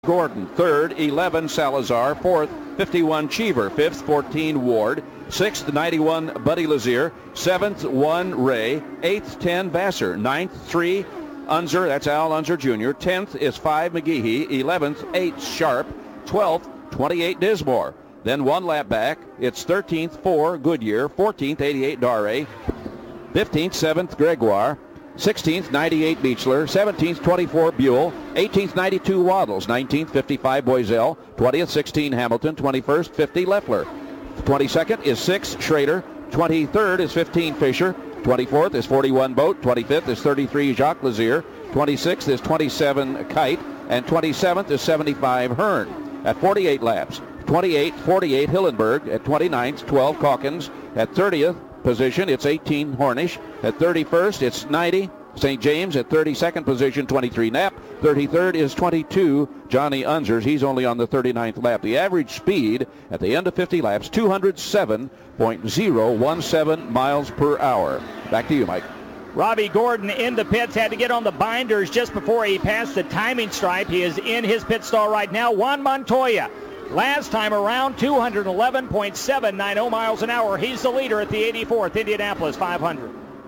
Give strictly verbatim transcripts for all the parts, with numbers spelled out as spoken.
Gordon. Third, eleven, Salazar. Fourth, fifty-one, Cheever. Fifth, fourteen, Ward. Sixth, ninety-one, Buddy Lazier. Seventh, one, Ray. Eighth, ten, Vassar. Ninth, three, Unser. That's Al Unser Junior Tenth is five, McGehee. Eleventh, eight, Sharp. Twelfth, twenty-eight, Dismore. Then one lap back, it's thirteenth, four, Goodyear. Fourteenth, eighty-eight, Dare. Fifteenth, seventh, Gregoire. sixteenth, ninety-eight, Beechler. seventeenth, twenty-four, Buell. eighteenth, ninety-two, Waddles. nineteenth, fifty-five, Boiselle. twentieth, sixteen, Hamilton. twenty-first, fifty, Leffler. twenty-second is six, Schrader. twenty-third is fifteen, Fisher. twenty-fourth is forty-one, Boat. twenty-fifth is thirty-three, Jacques Lazier. twenty-sixth is twenty-seven, Kite. And twenty-seventh is seventy-five, Hearn. At forty-eight laps. twenty-eight, forty-eight, Hillenberg. At twenty-ninth, twelve, Calkins. At thirtieth position, it's eighteen, Hornish. At thirty-first, it's ninety, Saint James. At thirty-second position, twenty-three, Knapp. thirty-third is twenty-two, Johnny Unzers. He's only on the thirty-ninth lap. The average speed at the end of fifty laps, two hundred seven point oh one seven miles per hour. Back to you, Mike. Robbie Gordon in the pits, had to get on the binders just before he passed the timing stripe. He is in his pit stall right now. Juan Montoya, last time around, two hundred eleven point seven nine oh miles an hour. He's the leader at the eighty-fourth Indianapolis five hundred.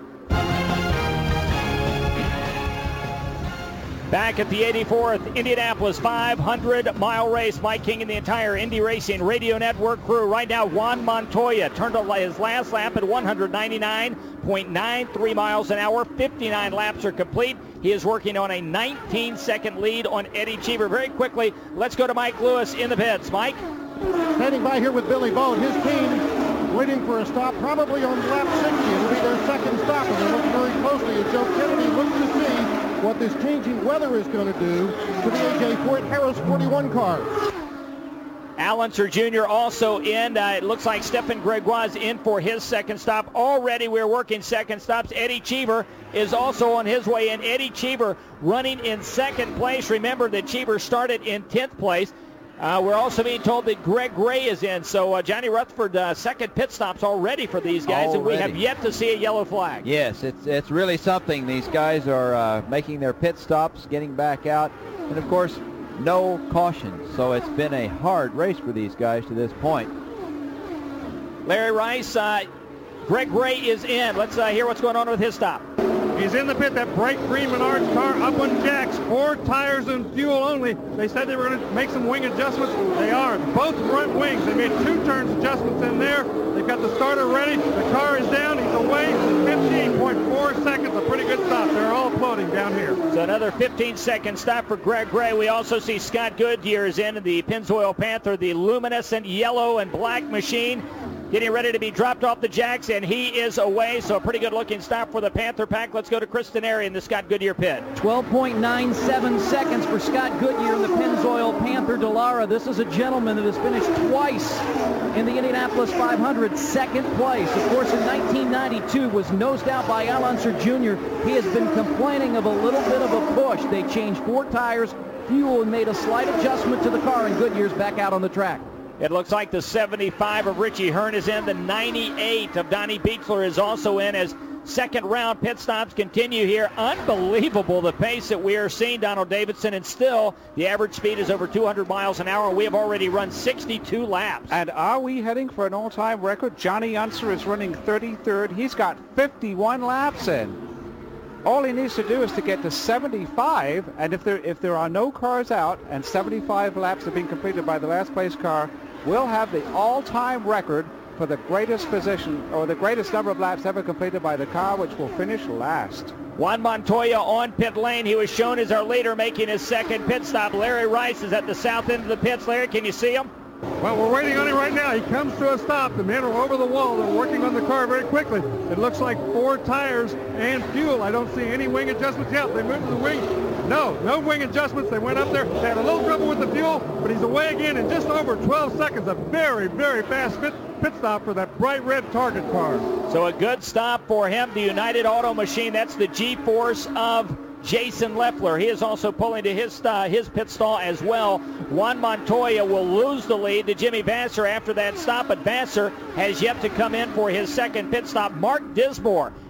Back at the eighty-fourth Indianapolis five hundred mile race. Mike King and the entire Indy Racing Radio Network crew. Right now, Juan Montoya turned his last lap at one hundred ninety-nine point nine three miles an hour. fifty-nine laps are complete. He is working on a nineteen second lead on Eddie Cheever. Very quickly, let's go to Mike Lewis in the pits. Mike? Standing by here with Billy Bone. His team waiting for a stop, probably on lap sixty. It'll be their second stop, and they're looking very closely as Joe Kennedy looks to see what this changing weather is going to do to the A J Fort Harris forty-one car. Al Unser Junior also in. Uh, it looks like Stephen Gregoire's in for his second stop. Already we're working second stops. Eddie Cheever is also on his way in. Eddie Cheever running in second place. Remember that Cheever started in tenth place. Uh, we're also being told that Greg Gray is in. So uh, Johnny Rutherford, uh, second pit stops already for these guys, already. And we have yet to see a yellow flag. Yes, it's it's really something. These guys are uh, making their pit stops, getting back out, and of course, no caution. So it's been a hard race for these guys to this point. Larry Rice, uh, Greg Gray is in. Let's uh, hear what's going on with his stop. He's in the pit, that bright green Menards car up on jacks, four tires and fuel only. They said they were going to make some wing adjustments. They are. Both front wings. They made two turns adjustments in there. They've got the starter ready. The car is down. He's away. fifteen point four seconds. A pretty good stop. They're all floating down here. So another fifteen second stop for Greg Gray. We also see Scott Goodyear is in the Pennzoil Panther, the luminescent yellow and black machine, getting ready to be dropped off the jacks, and he is away. So a pretty good-looking stop for the Panther pack. Let's go to Kristen Airy in the Scott Goodyear pit. twelve point nine seven seconds for Scott Goodyear in the Pennzoil Panther Dallara. This is a gentleman that has finished twice in the Indianapolis five hundred, second place. Of course, in nineteen ninety-two was nosed out by Al Unser Junior He has been complaining of a little bit of a push. They changed four tires, fuel, and made a slight adjustment to the car, and Goodyear's back out on the track. It looks like the seventy-five of Richie Hearn is in. The ninety-eight of Donnie Beechler is also in as second round pit stops continue here. Unbelievable the pace that we are seeing, Donald Davidson, and still the average speed is over two hundred miles an hour. We have already run sixty-two laps. And are we heading for an all-time record? Johnny Unser is running thirty-third. He's got fifty-one laps in. All he needs to do is to get to seventy-five, and if there if there are no cars out and seventy-five laps have been completed by the last place car, we'll have the all-time record for the greatest position or the greatest number of laps ever completed by the car, which will finish last. Juan Montoya on pit lane. He was shown as our leader making his second pit stop. Larry Rice is at the south end of the pits. Larry, can you see him? Well, we're waiting on him right now. He comes to a stop. The men are over the wall. They're working on the car very quickly. It looks like four tires and fuel. I don't see any wing adjustments yet. They moved the wing. No, no wing adjustments. They went up there. They had a little trouble with the fuel, but he's away again in just over twelve seconds. A very, very fast pit, pit stop for that bright red Target car. So a good stop for him. The United Auto Machine, that's the G-Force of Jason Leffler. He is also pulling to his uh, his pit stall as well. Juan Montoya will lose the lead to Jimmy Vassar after that stop, but Vassar has yet to come in for his second pit stop. Mark Dismore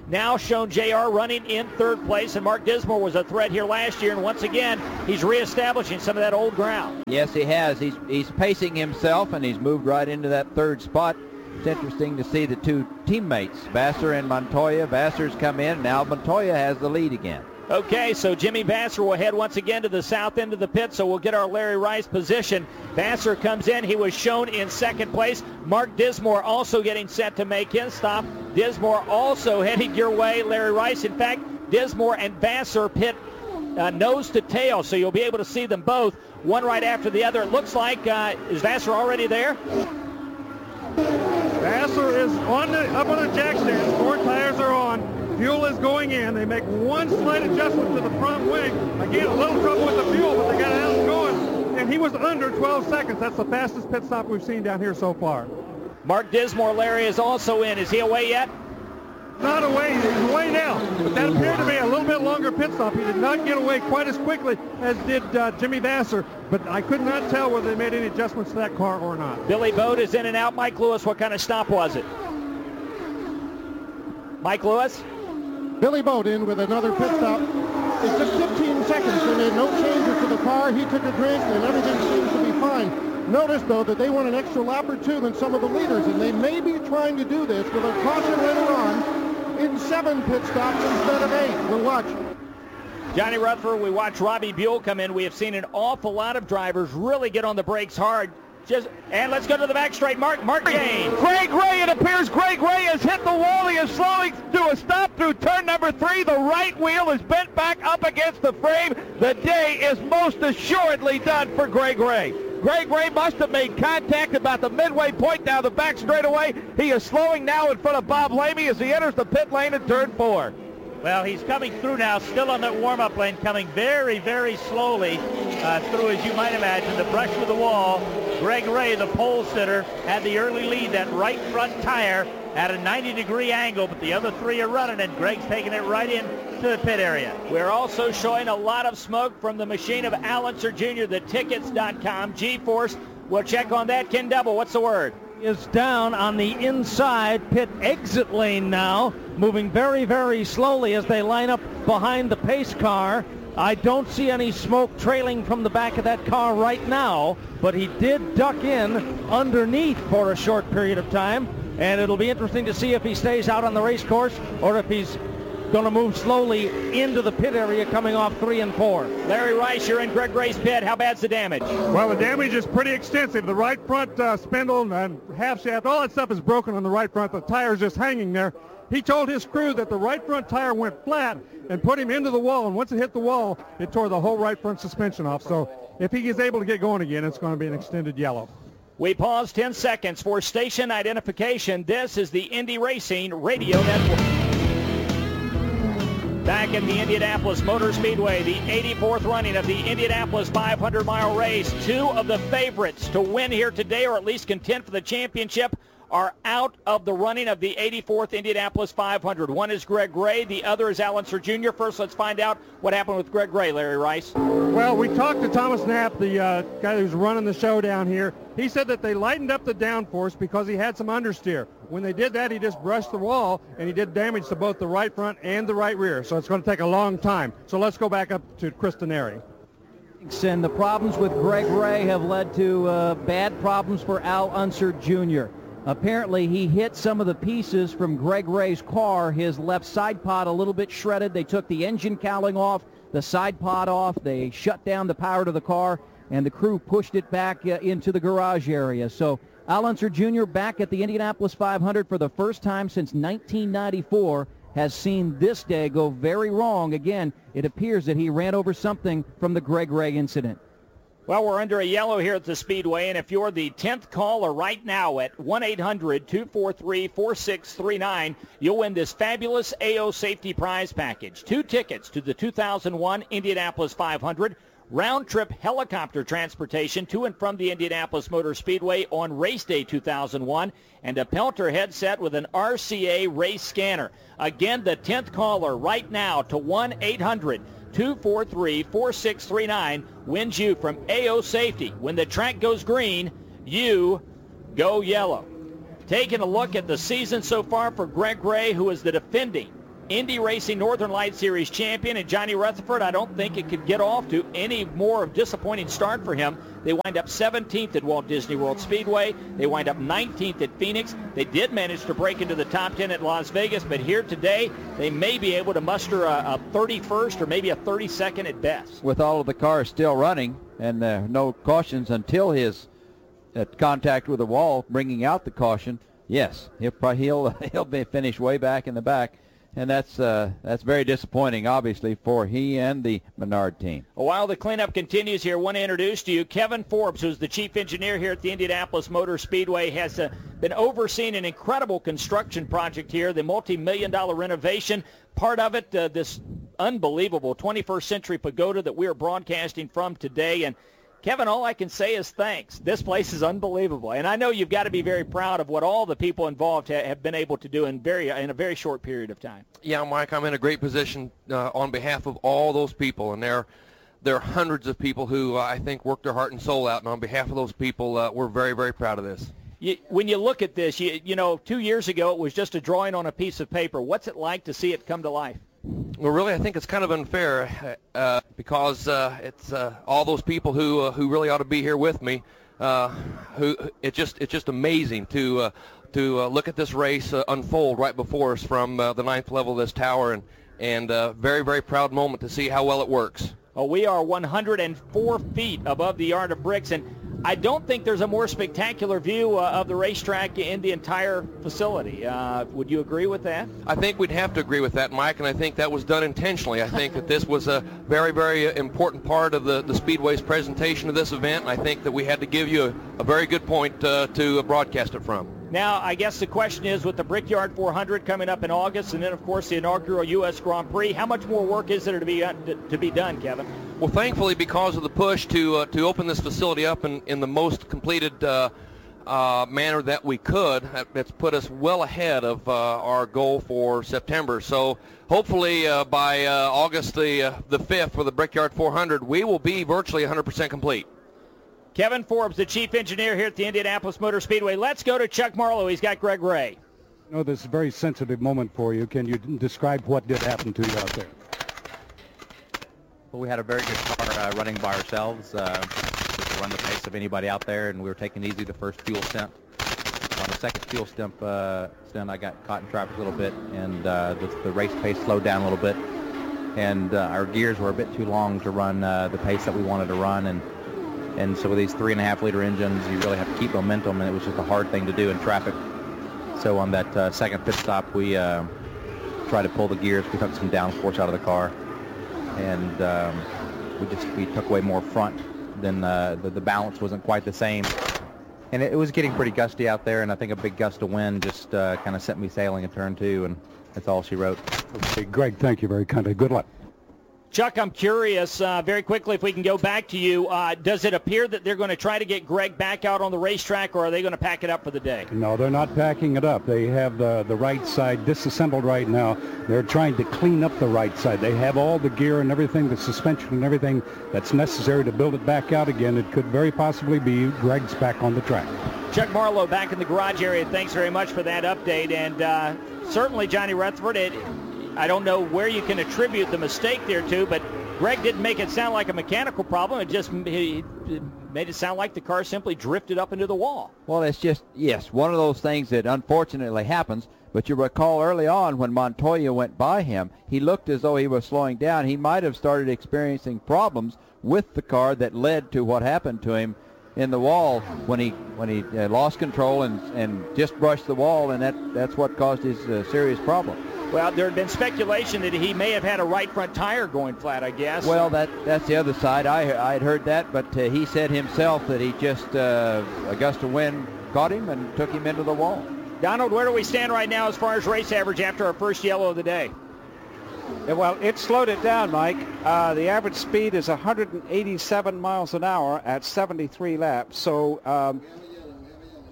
now shown J R running in third place, and Mark Dismore was a threat here last year, and once again, he's reestablishing some of that old ground. Yes, he has. He's, he's pacing himself, and he's moved right into that third spot. It's interesting to see the two teammates, Vassar and Montoya. Vassar's come in. Now Montoya has the lead again. Okay, so Jimmy Vassar will head once again to the south end of the pit, so we'll get our Larry Rice position. Vassar comes in. He was shown in second place. Mark Dismore also getting set to make his stop. Dismore also heading your way, Larry Rice. In fact, Dismore and Vassar pit uh, nose to tail, so you'll be able to see them both, one right after the other. It looks like, uh, is Vassar already there? Vassar is on the, up on the jack stand. Four tires are on. Fuel is going in. They make one slight adjustment to the front wing. Again, a little trouble with the fuel, but they got it out and going. And he was under twelve seconds. That's the fastest pit stop we've seen down here so far. Mark Dismore, Larry, is also in. Is he away yet? Not away. He's away now. But that appeared to be a little bit longer pit stop. He did not get away quite as quickly as did uh, Jimmy Vassar. But I could not tell whether they made any adjustments to that car or not. Billy Bode is in and out. Mike Lewis, what kind of stop was it? Mike Lewis? Billy Bode in with another pit stop. It took fifteen seconds. They made no changes to the car. He took a drink, and everything seems to be fine. Notice, though, that they went an extra lap or two than some of the leaders, and they may be trying to do this with a caution later on in seven pit stops instead of eight. We'll watch. Johnny Rutherford, we watched Robbie Buell come in. We have seen an awful lot of drivers really get on the brakes hard. Just, and let's go to the back straight. Mark, Mark James. Greg Ray, it appears Greg Ray has hit the wall. He is slowing to a stop through turn number three. The right wheel is bent back up against the frame. The day is most assuredly done for Greg Ray. Greg Ray must have made contact about the midway point down the back straightaway. He is slowing now in front of Bob Lamey as he enters the pit lane in turn four. Well, he's coming through now, still on that warm-up lane, coming very, very slowly uh, through, as you might imagine, the brush with the wall. Greg Ray, the pole sitter, had the early lead. That right front tire at a ninety degree angle, but the other three are running, and Greg's taking it right in to the pit area. We're also showing a lot of smoke from the machine of Al Unser Junior, the tickets dot com, G-Force. We'll check on that. Ken Double, what's the word? Is down on the inside pit exit lane now, moving very, very slowly as they line up behind the pace car. I don't see any smoke trailing from the back of that car right now, but he did duck in underneath for a short period of time, and it'll be interesting to see if he stays out on the race course or if he's going to move slowly into the pit area coming off three and four. Larry Rice, you're in Greg Ray's pit. How bad's the damage? Well, the damage is pretty extensive. The right front uh, spindle and half shaft, all that stuff is broken on the right front. The tire's just hanging there. He told his crew that the right front tire went flat and put him into the wall, and once it hit the wall, it tore the whole right front suspension off. So if he is able to get going again, it's going to be an extended yellow. We pause ten seconds for station identification. This is the Indy Racing Radio Network. Back at the Indianapolis Motor Speedway, the eighty-fourth running of the Indianapolis five hundred mile race. Two of the favorites to win here today, or at least contend for the championship, are out of the running of the eighty-fourth Indianapolis five hundred. One is Greg Ray, the other is Al Unser Junior First, let's find out what happened with Greg Ray, Larry Rice. Well, we talked to Thomas Knapp, the uh, guy who's running the show down here. He said that they lightened up the downforce because he had some understeer. When they did that, he just brushed the wall, and he did damage to both the right front and the right rear. So it's going to take a long time. So let's go back up to Chris Denari. And the problems with Greg Ray have led to uh, bad problems for Al Unser Junior Apparently, he hit some of the pieces from Greg Ray's car, his left side pod a little bit shredded. They took the engine cowling off, the side pod off. They shut down the power to the car, and the crew pushed it back uh, into the garage area. So Al Unser Junior back at the Indianapolis five hundred for the first time since nineteen ninety-four has seen this day go very wrong. Again, it appears that he ran over something from the Greg Ray incident. Well, we're under a yellow here at the Speedway, and if you're the tenth caller right now at one eight hundred two four three four six three nine, you'll win this fabulous A O Safety Prize Package. Two tickets to the two thousand one Indianapolis five hundred, round-trip helicopter transportation to and from the Indianapolis Motor Speedway on race day two thousand one, and a Pelter headset with an R C A race scanner. Again, the tenth caller right now to one eight hundred two four three four six three nine wins you from A O Safety. When the track goes green, you go yellow. Taking a look at the season so far for Greg Ray, who is the defending Indy Racing Northern Light Series champion, and Johnny Rutherford, I don't think it could get off to any more disappointing start for him. They wind up seventeenth at Walt Disney World Speedway. They wind up nineteenth at Phoenix. They did manage to break into the top ten at Las Vegas, but here today, they may be able to muster a, a thirty-first or maybe a thirty-second at best. With all of the cars still running and uh, no cautions until his uh, contact with the wall, bringing out the caution, yes, he'll probably, he'll he'll be finished way back in the back. And that's uh, that's very disappointing, obviously, for he and the Menard team. While the cleanup continues here, I want to introduce to you Kevin Forbes, who's the chief engineer here at the Indianapolis Motor Speedway, has uh, been overseeing an incredible construction project here, the multi-million dollar renovation. Part of it, uh, this unbelievable twenty-first century pagoda that we are broadcasting from today. And Kevin, all I can say is thanks. This place is unbelievable, and I know you've got to be very proud of what all the people involved ha- have been able to do in very in a very short period of time. Yeah, Mike, I'm in a great position uh, on behalf of all those people, and there, there are hundreds of people who uh, I think work their heart and soul out, and on behalf of those people, uh, we're very, very proud of this. You, when you look at this, you, you know, two years ago it was just a drawing on a piece of paper. What's it like to see it come to life? Well, really, I think it's kind of unfair uh, because uh, it's uh, all those people who uh, who really ought to be here with me. Uh, who it's just it's just amazing to uh, to uh, look at this race uh, unfold right before us from uh, the ninth level of this tower, and and uh, very very proud moment to see how well it works. Well, we are one hundred four feet above the yard of bricks, and I don't think there's a more spectacular view uh, of the racetrack in the entire facility. Uh, would you agree with that? I think we'd have to agree with that, Mike, and I think that was done intentionally. I think that this was a very, very important part of the, the Speedway's presentation of this event, and I think that we had to give you a, a very good point uh, to broadcast it from. Now, I guess the question is, with the Brickyard four hundred coming up in August, and then, of course, the inaugural U S Grand Prix, how much more work is there to be uh, to be done, Kevin? Well, thankfully, because of the push to uh, to open this facility up in, in the most completed uh, uh, manner that we could, that's put us well ahead of uh, our goal for September. So hopefully uh, by uh, August the uh, the fifth for the Brickyard four hundred, we will be virtually one hundred percent complete. Kevin Forbes, the chief engineer here at the Indianapolis Motor Speedway. Let's go to Chuck Marlowe. He's got Greg Ray. No, this is a very sensitive moment for you. Can you describe what did happen to you out there? Well, we had a very good car uh, running by ourselves. Uh, to run the pace of anybody out there, and we were taking easy the first fuel stint. On the second fuel stint, uh, stint I got caught in traffic a little bit, and uh, the, the race pace slowed down a little bit. And uh, our gears were a bit too long to run uh, the pace that we wanted to run. And And so with these three and a half liter engines, you really have to keep momentum, and it was just a hard thing to do in traffic. So on that uh, second pit stop, we uh, tried to pull the gears. We took some downforce out of the car, and um, we just we took away more front. Then uh, the, the balance wasn't quite the same, and it, it was getting pretty gusty out there. And I think a big gust of wind just uh, kind of sent me sailing in turn two, and that's all she wrote. Okay, Greg, thank you very kindly. Good luck. Chuck, I'm curious, uh, very quickly, if we can go back to you, uh, does it appear that they're going to try to get Greg back out on the racetrack, or are they going to pack it up for the day? No, they're not packing it up. They have the, the right side disassembled right now. They're trying to clean up the right side. They have all the gear and everything, the suspension and everything that's necessary to build it back out again. It could very possibly be Greg's back on the track. Chuck Marlowe back in the garage area. Thanks very much for that update. And uh, certainly, Johnny Rutherford, it, I don't know where you can attribute the mistake there to, but Greg didn't make it sound like a mechanical problem. It just he, it made it sound like the car simply drifted up into the wall. Well, it's just, yes, one of those things that unfortunately happens. But you recall early on when Montoya went by him, he looked as though he was slowing down. He might have started experiencing problems with the car that led to what happened to him in the wall when he when he uh, lost control and and just brushed the wall, and that that's what caused his uh, serious problem. Well, there had been speculation that he may have had a right front tire going flat, I guess. Well, that that's the other side. I I had heard that, but uh, he said himself that he just uh, a gust of wind caught him and took him into the wall. Donald, where do we stand right now as far as race average after our first yellow of the day? Yeah, well, it slowed it down, Mike. Uh, the average speed is one hundred eighty-seven miles an hour at seventy-three laps. So um,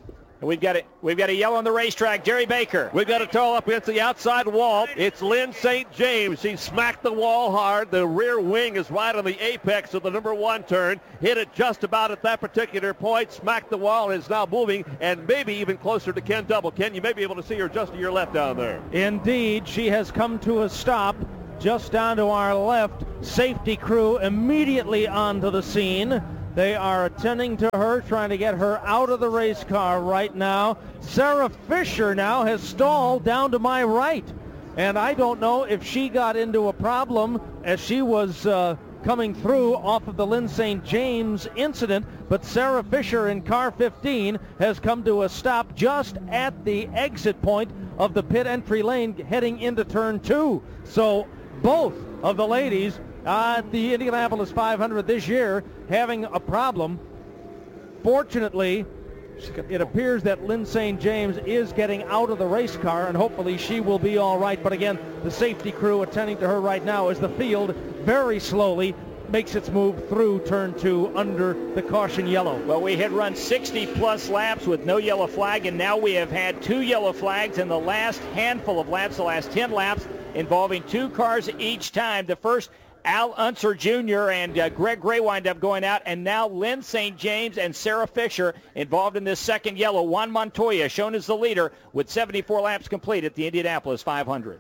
And we've got it. We've got a yellow on the racetrack. Jerry Baker. We've got a toe up against the outside wall. It's Lynn Saint James. She smacked the wall hard. The rear wing is right on the apex of the number one turn. Hit it just about at that particular point. Smacked the wall and is now moving and maybe even closer to Ken Double. Ken, you may be able to see her just to your left down there. Indeed, she has come to a stop just down to our left. Safety crew immediately onto the scene. They are attending to her, trying to get her out of the race car right now. Sarah Fisher now has stalled down to my right. And I don't know if she got into a problem as she was uh, coming through off of the Lynn Saint James incident. But Sarah Fisher in car fifteen has come to a stop just at the exit point of the pit entry lane heading into turn two. So both of the ladies Uh, at the Indianapolis five hundred this year having a problem. Fortunately, it appears that Lynn Saint James is getting out of the race car, and hopefully she will be all right. But again, the safety crew attending to her right now as the field very slowly makes its move through turn two under the caution yellow. Well, we had run sixty plus laps with no yellow flag, and now we have had two yellow flags in the last handful of laps, the last ten laps, involving two cars each time. The first, Al Unser Junior and uh, Greg Gray wind up going out, and now Lynn Saint James and Sarah Fisher involved in this second yellow. Juan Montoya shown as the leader with seventy-four laps complete at the Indianapolis five hundred.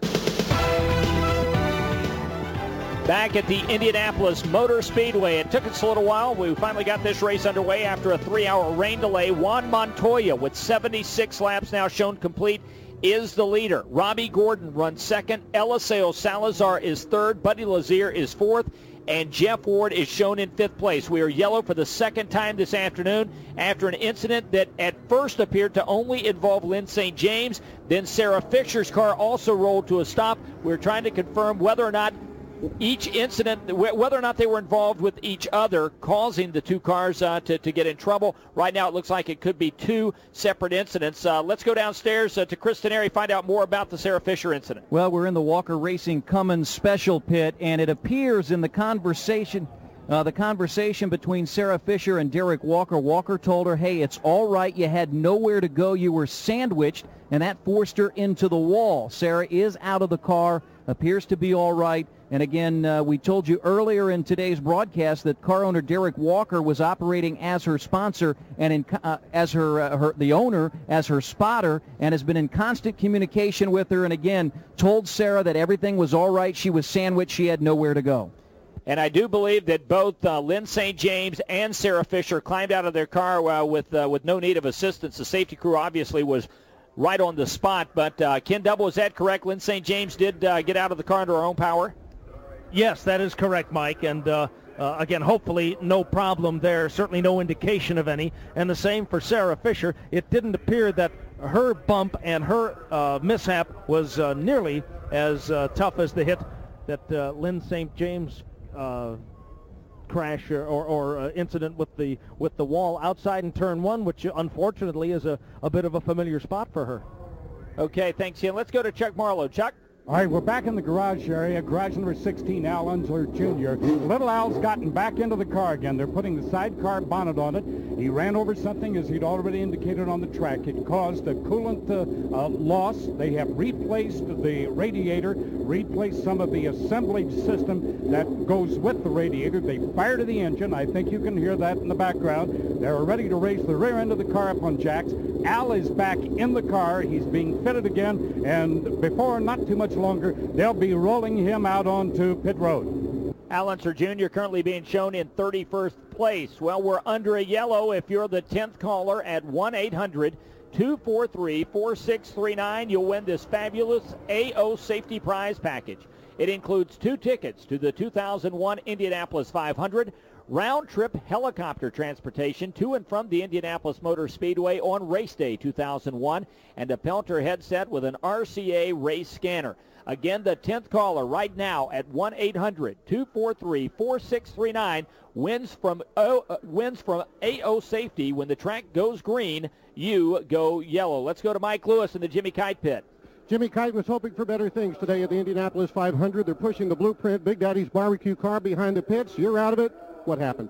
Back at the Indianapolis Motor Speedway. It took us a little while. We finally got this race underway after a three-hour rain delay. Juan Montoya with seventy-six laps now shown complete is the leader. Robbie Gordon runs second. Eliseo Salazar is third. Buddy Lazier is fourth. And Jeff Ward is shown in fifth place. We are yellow for the second time this afternoon after an incident that at first appeared to only involve Lynn Saint James. Then Sarah Fisher's car also rolled to a stop. We're trying to confirm whether or not each incident, whether or not they were involved with each other, causing the two cars uh, to, to get in trouble. Right now it looks like it could be two separate incidents. Uh, let's go downstairs uh, to Chris Teneri, find out more about the Sarah Fisher incident. Well, we're in the Walker Racing Cummins special pit, and it appears in the conversation Uh, the conversation between Sarah Fisher and Derek Walker. Walker told her, hey, it's all right. You had nowhere to go. You were sandwiched, and that forced her into the wall. Sarah is out of the car, appears to be all right. And again, uh, we told you earlier in today's broadcast that car owner Derek Walker was operating as her sponsor and in, uh, as her, uh, her the owner, as her spotter, and has been in constant communication with her. And again, told Sarah that everything was all right. She was sandwiched. She had nowhere to go. And I do believe that both uh, Lynn Saint James and Sarah Fisher climbed out of their car uh, with uh, with no need of assistance. The safety crew obviously was right on the spot. But uh, Ken Double, is that correct? Lynn Saint James did uh, get out of the car under her own power? Yes, that is correct, Mike. And uh, uh, again, hopefully no problem there. Certainly no indication of any. And the same for Sarah Fisher. It didn't appear that her bump and her uh, mishap was uh, nearly as uh, tough as the hit that uh, Lynn Saint James Uh, crash or, or, or uh, incident with the with the wall outside in turn one, which unfortunately is a, a bit of a familiar spot for her. Okay, thanks, Ken. Let's go to Chuck Marlowe. Chuck? All right, we're back in the garage area. Garage number sixteen, Al Unser Junior Little Al's gotten back into the car again. They're putting the sidecar bonnet on it. He ran over something, as he'd already indicated on the track. It caused a coolant uh, uh, loss. They have replaced the radiator, replaced some of the assemblage system that goes with the radiator. They fired the engine. I think you can hear that in the background. They're ready to raise the rear end of the car up on jacks. Al is back in the car. He's being fitted again, and before not too much longer, they'll be rolling him out onto pit road. Al Unser Junior currently being shown in thirty-first place. Well, we're under a yellow. If you're the tenth caller at one eight hundred two four three four six three nine, you'll win this fabulous A O Safety Prize package. It includes two tickets to the two thousand one Indianapolis five hundred, round-trip helicopter transportation to and from the Indianapolis Motor Speedway on race day two thousand one, and a Pelter headset with an R C A race scanner. Again, the tenth caller right now at one eight hundred two four three four six three nine wins from o, uh, wins from A O Safety. When the track goes green, you go yellow. Let's go to Mike Lewis in the Jimmy Kite pit. Jimmy Kite was hoping for better things today at the Indianapolis five hundred. They're pushing the Blueprint Big Daddy's barbecue car behind the pits. You're out of it. What happened?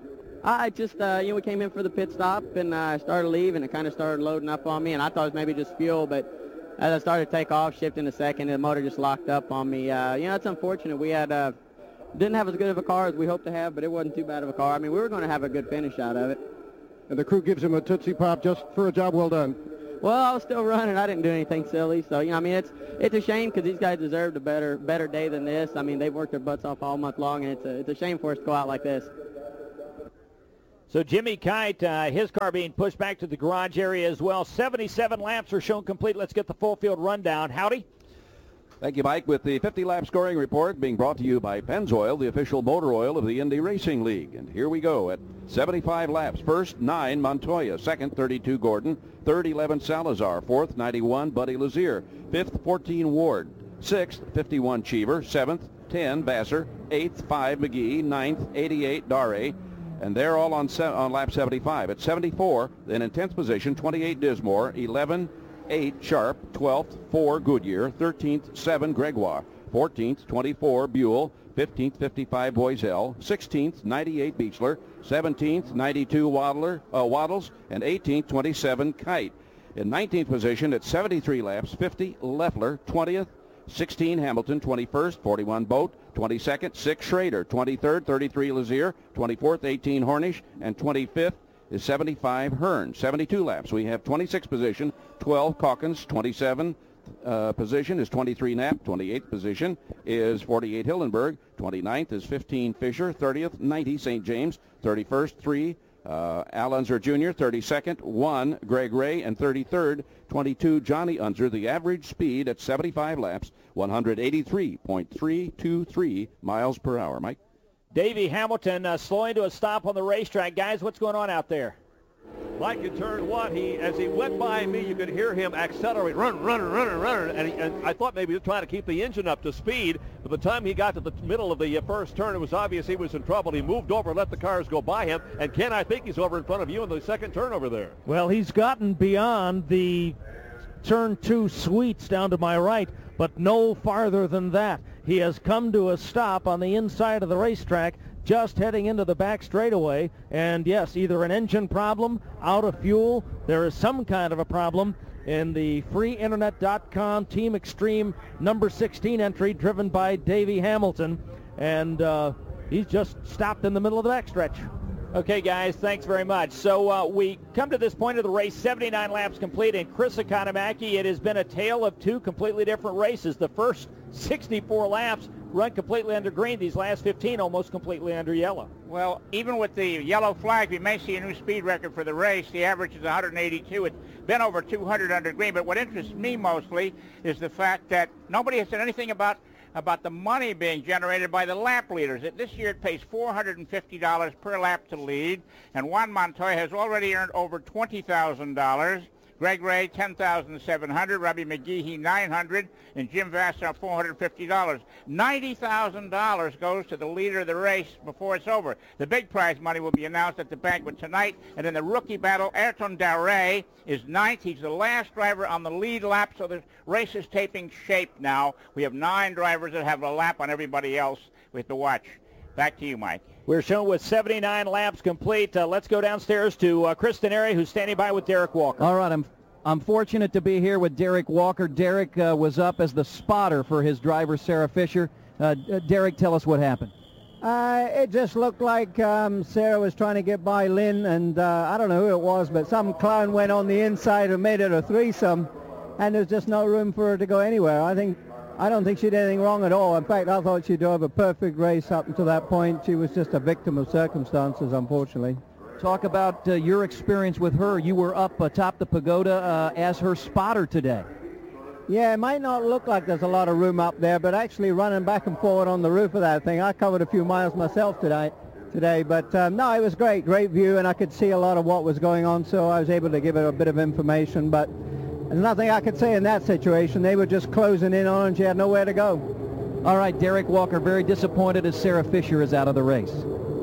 I just, uh, you know, we came in for the pit stop, and I uh, started leaving. It kind of started loading up on me, and I thought it was maybe just fuel, but as I started to take off, shifting a second, the motor just locked up on me. Uh, you know, it's unfortunate. We had uh, didn't have as good of a car as we hoped to have, but it wasn't too bad of a car. I mean, we were going to have a good finish out of it. And the crew gives him a Tootsie Pop just for a job well done. Well, I was still running. I didn't do anything silly. So, you know, I mean, it's it's a shame because these guys deserved a better better day than this. I mean, they've worked their butts off all month long, and it's a, it's a shame for us to go out like this. So Jimmy Kite, uh, his car being pushed back to the garage area as well. seventy-seven laps are shown complete. Let's get the full field rundown. Howdy. Thank you, Mike, with the fifty-lap scoring report being brought to you by Pennzoil, the official motor oil of the Indy Racing League. And here we go at seventy-five laps. First, nine, Montoya. Second, thirty-two, Gordon. Third, eleven, Salazar. Fourth, ninety-one, Buddy Lazier. Fifth, fourteen, Ward. Sixth, fifty-one, Cheever. Seventh, ten, Vassar. Eighth, five, McGee. Ninth, eighty-eight, Dare. And they're all on, se- on lap seventy-five. At seventy-four, then in tenth position, twenty-eight, Dismore. eleven, eight, Sharp. twelfth, four, Goodyear. thirteenth, seven, Gregoire. fourteenth, twenty-four, Buell. fifteenth, fifty-five, Boiselle. sixteenth, ninety-eight, Beechler. seventeenth, ninety-two, Waddler, uh, Waddles. And eighteenth, twenty-seven, Kite. In nineteenth position at seventy-three laps, fifty, Leffler. twentieth, sixteen, Hamilton. twenty-first, forty-one, Boat. twenty-second, six, Schrader. twenty-third, thirty-three, Lazier. twenty-fourth, eighteen, Hornish. And twenty-fifth is seventy-five, Hearn. seventy-two laps. We have twenty-sixth position, twelve, Calkins. twenty-seven uh, position is twenty-three, Knapp. twenty-eighth position is forty-eight, Hillenberg. twenty-ninth is fifteen, Fisher. thirtieth, ninety, Saint James. thirty-first, three, uh, Al Unser Junior thirty-second, one, Greg Ray. And thirty-third, twenty-two, Johnny Unser. The average speed at seventy-five laps, one eighty-three point three two three miles per hour. Mike? Davey Hamilton uh, slowing to a stop on the racetrack. Guys, what's going on out there? Mike, in turn one, he as he went by me, you could hear him accelerate, run, run, run, run, and, he, and I thought maybe he was trying to keep the engine up to speed. By the time he got to the middle of the uh, first turn, it was obvious he was in trouble. He moved over, let the cars go by him, and Ken, I think he's over in front of you in the second turn over there. Well, he's gotten beyond the turn two sweets down to my right, but no farther than that. He has come to a stop on the inside of the racetrack, just heading into the back straightaway. And yes, either an engine problem, out of fuel, there is some kind of a problem in the free internet dot com Team Extreme number sixteen entry driven by Davey Hamilton. And uh, he's just stopped in the middle of the backstretch. Okay, guys, thanks very much. So uh, we come to this point of the race, seventy-nine laps complete, and Chris Economaki, it has been a tale of two completely different races. The first sixty-four laps run completely under green. These last fifteen almost completely under yellow. Well, even with the yellow flag, we may see a new speed record for the race. The average is one eighty-two. It's been over two hundred under green. But what interests me mostly is the fact that nobody has said anything about about the money being generated by the lap leaders. This year it pays four hundred fifty dollars per lap to lead, and Juan Montoya has already earned over twenty thousand dollars. Greg Ray, ten thousand seven hundred dollars. Robbie McGehee, nine hundred dollars. And Jim Vassar, four hundred fifty dollars. ninety thousand dollars goes to the leader of the race before it's over. The big prize money will be announced at the banquet tonight. And in the rookie battle, Ayrton Dare is ninth. He's the last driver on the lead lap, so the race is taking shape now. We have nine drivers that have a lap on everybody else. We have to watch. Back to you, Mike. We're shown with seventy-nine laps complete. Uh, let's go downstairs to uh, Chris Denary, who's standing by with Derek Walker. All right, I'm I'm fortunate to be here with Derek Walker. Derek uh, was up as the spotter for his driver, Sarah Fisher. Uh, Derek, tell us what happened. Uh, it just looked like um, Sarah was trying to get by Lynn, and uh, I don't know who it was, but some clown went on the inside and made it a threesome, and there's just no room for her to go anywhere. I think I don't think she did anything wrong at all. In fact, I thought she drove a perfect race up until that point. She was just a victim of circumstances, unfortunately. Talk about uh, your experience with her. You were up atop the pagoda uh, as her spotter today. Yeah, it might not look like there's a lot of room up there, but actually running back and forward on the roof of that thing, I covered a few miles myself today. Today, but um, no, it was great, great view, and I could see a lot of what was going on, so I was able to give her a bit of information. But there's nothing I could say in that situation. They were just closing in on her, and she had nowhere to go. All right, Derek Walker, very disappointed as Sarah Fisher is out of the race.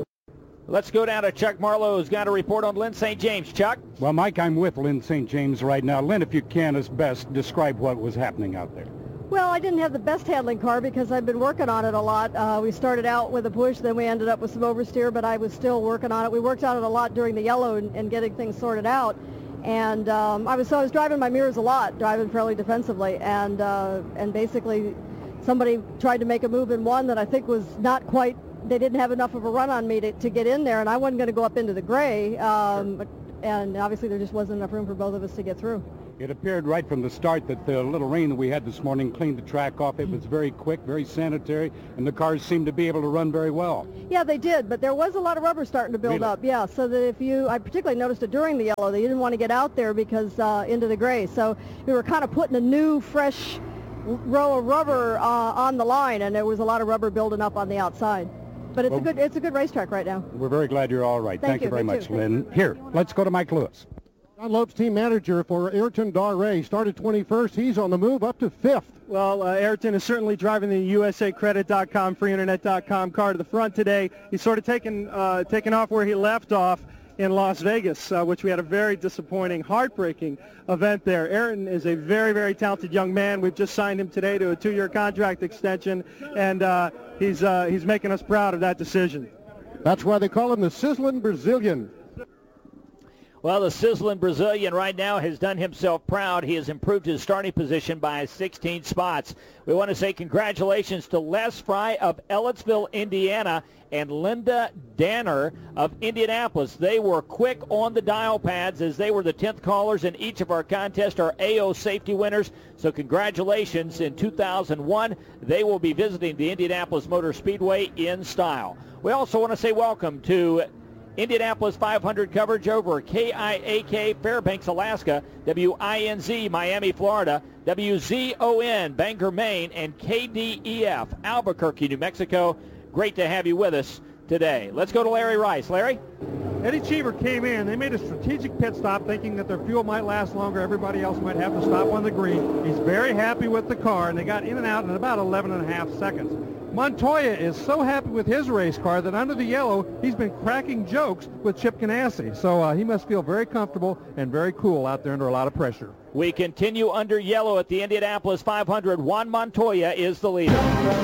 Let's go down to Chuck Marlowe, who's got a report on Lynn Saint James. Chuck? Well, Mike, I'm with Lynn Saint James right now. Lynn, if you can, as best, describe what was happening out there. Well, I didn't have the best handling car because I've been working on it a lot. Uh, we started out with a push, then we ended up with some oversteer, but I was still working on it. We worked on it a lot during the yellow and, and getting things sorted out. And um, I was so I was driving my mirrors a lot, driving fairly defensively, and uh, and basically somebody tried to make a move in one that I think was not quite. They didn't have enough of a run on me to, to get in there, and I wasn't going to go up into the gray. Um, sure. And obviously there just wasn't enough room for both of us to get through. It appeared right from the start that the little rain that we had this morning cleaned the track off. It was very quick, very sanitary, and the cars seemed to be able to run very well. Yeah, they did, but there was a lot of rubber starting to build Really? up. Yeah, so that if you, I particularly noticed it during the yellow, that you didn't want to get out there because uh, into the gray. So we were kind of putting a new, fresh row of rubber uh, on the line, and there was a lot of rubber building up on the outside. But it's Well, a good, it's a good racetrack right now. We're very glad you're all right. Thank Thank, you, you very me much, too. Lynn. Here, let's go to Mike Lewis. John Lopes, team manager for Ayrton Darray, started twenty-first. He's on the move up to fifth. Well, uh, Ayrton is certainly driving the U S A Credit dot com, free internet dot com car to the front today. He's sort of taken, uh, taken off where he left off in Las Vegas, uh, which we had a very disappointing, heartbreaking event there. Ayrton is a very, very talented young man. We've just signed him today to a two-year contract extension, and uh, he's, uh, he's making us proud of that decision. That's why they call him the Sizzling Brazilian. Well, the sizzling Brazilian right now has done himself proud. He has improved his starting position by sixteen spots. We want to say congratulations to Les Fry of Ellettsville, Indiana, and Linda Danner of Indianapolis. They were quick on the dial pads as they were the tenth callers in each of our contests, our A O safety winners. So congratulations. In two thousand one, they will be visiting the Indianapolis Motor Speedway in style. We also want to say welcome to Indianapolis five hundred coverage over K I A K Fairbanks, Alaska, W I N Z Miami, Florida, W Z O N Bangor, Maine, and K D E F Albuquerque, New Mexico. Great to have you with us today. Let's go to Larry Rice. Larry? Eddie Cheever came in. They made a strategic pit stop thinking that their fuel might last longer. Everybody else might have to stop on the green. He's very happy with the car, and they got in and out in about eleven and a half seconds. Montoya is so happy with his race car that under the yellow, he's been cracking jokes with Chip Ganassi. So uh, he must feel very comfortable and very cool out there under a lot of pressure. We continue under yellow at the Indianapolis five hundred. Juan Montoya is the leader.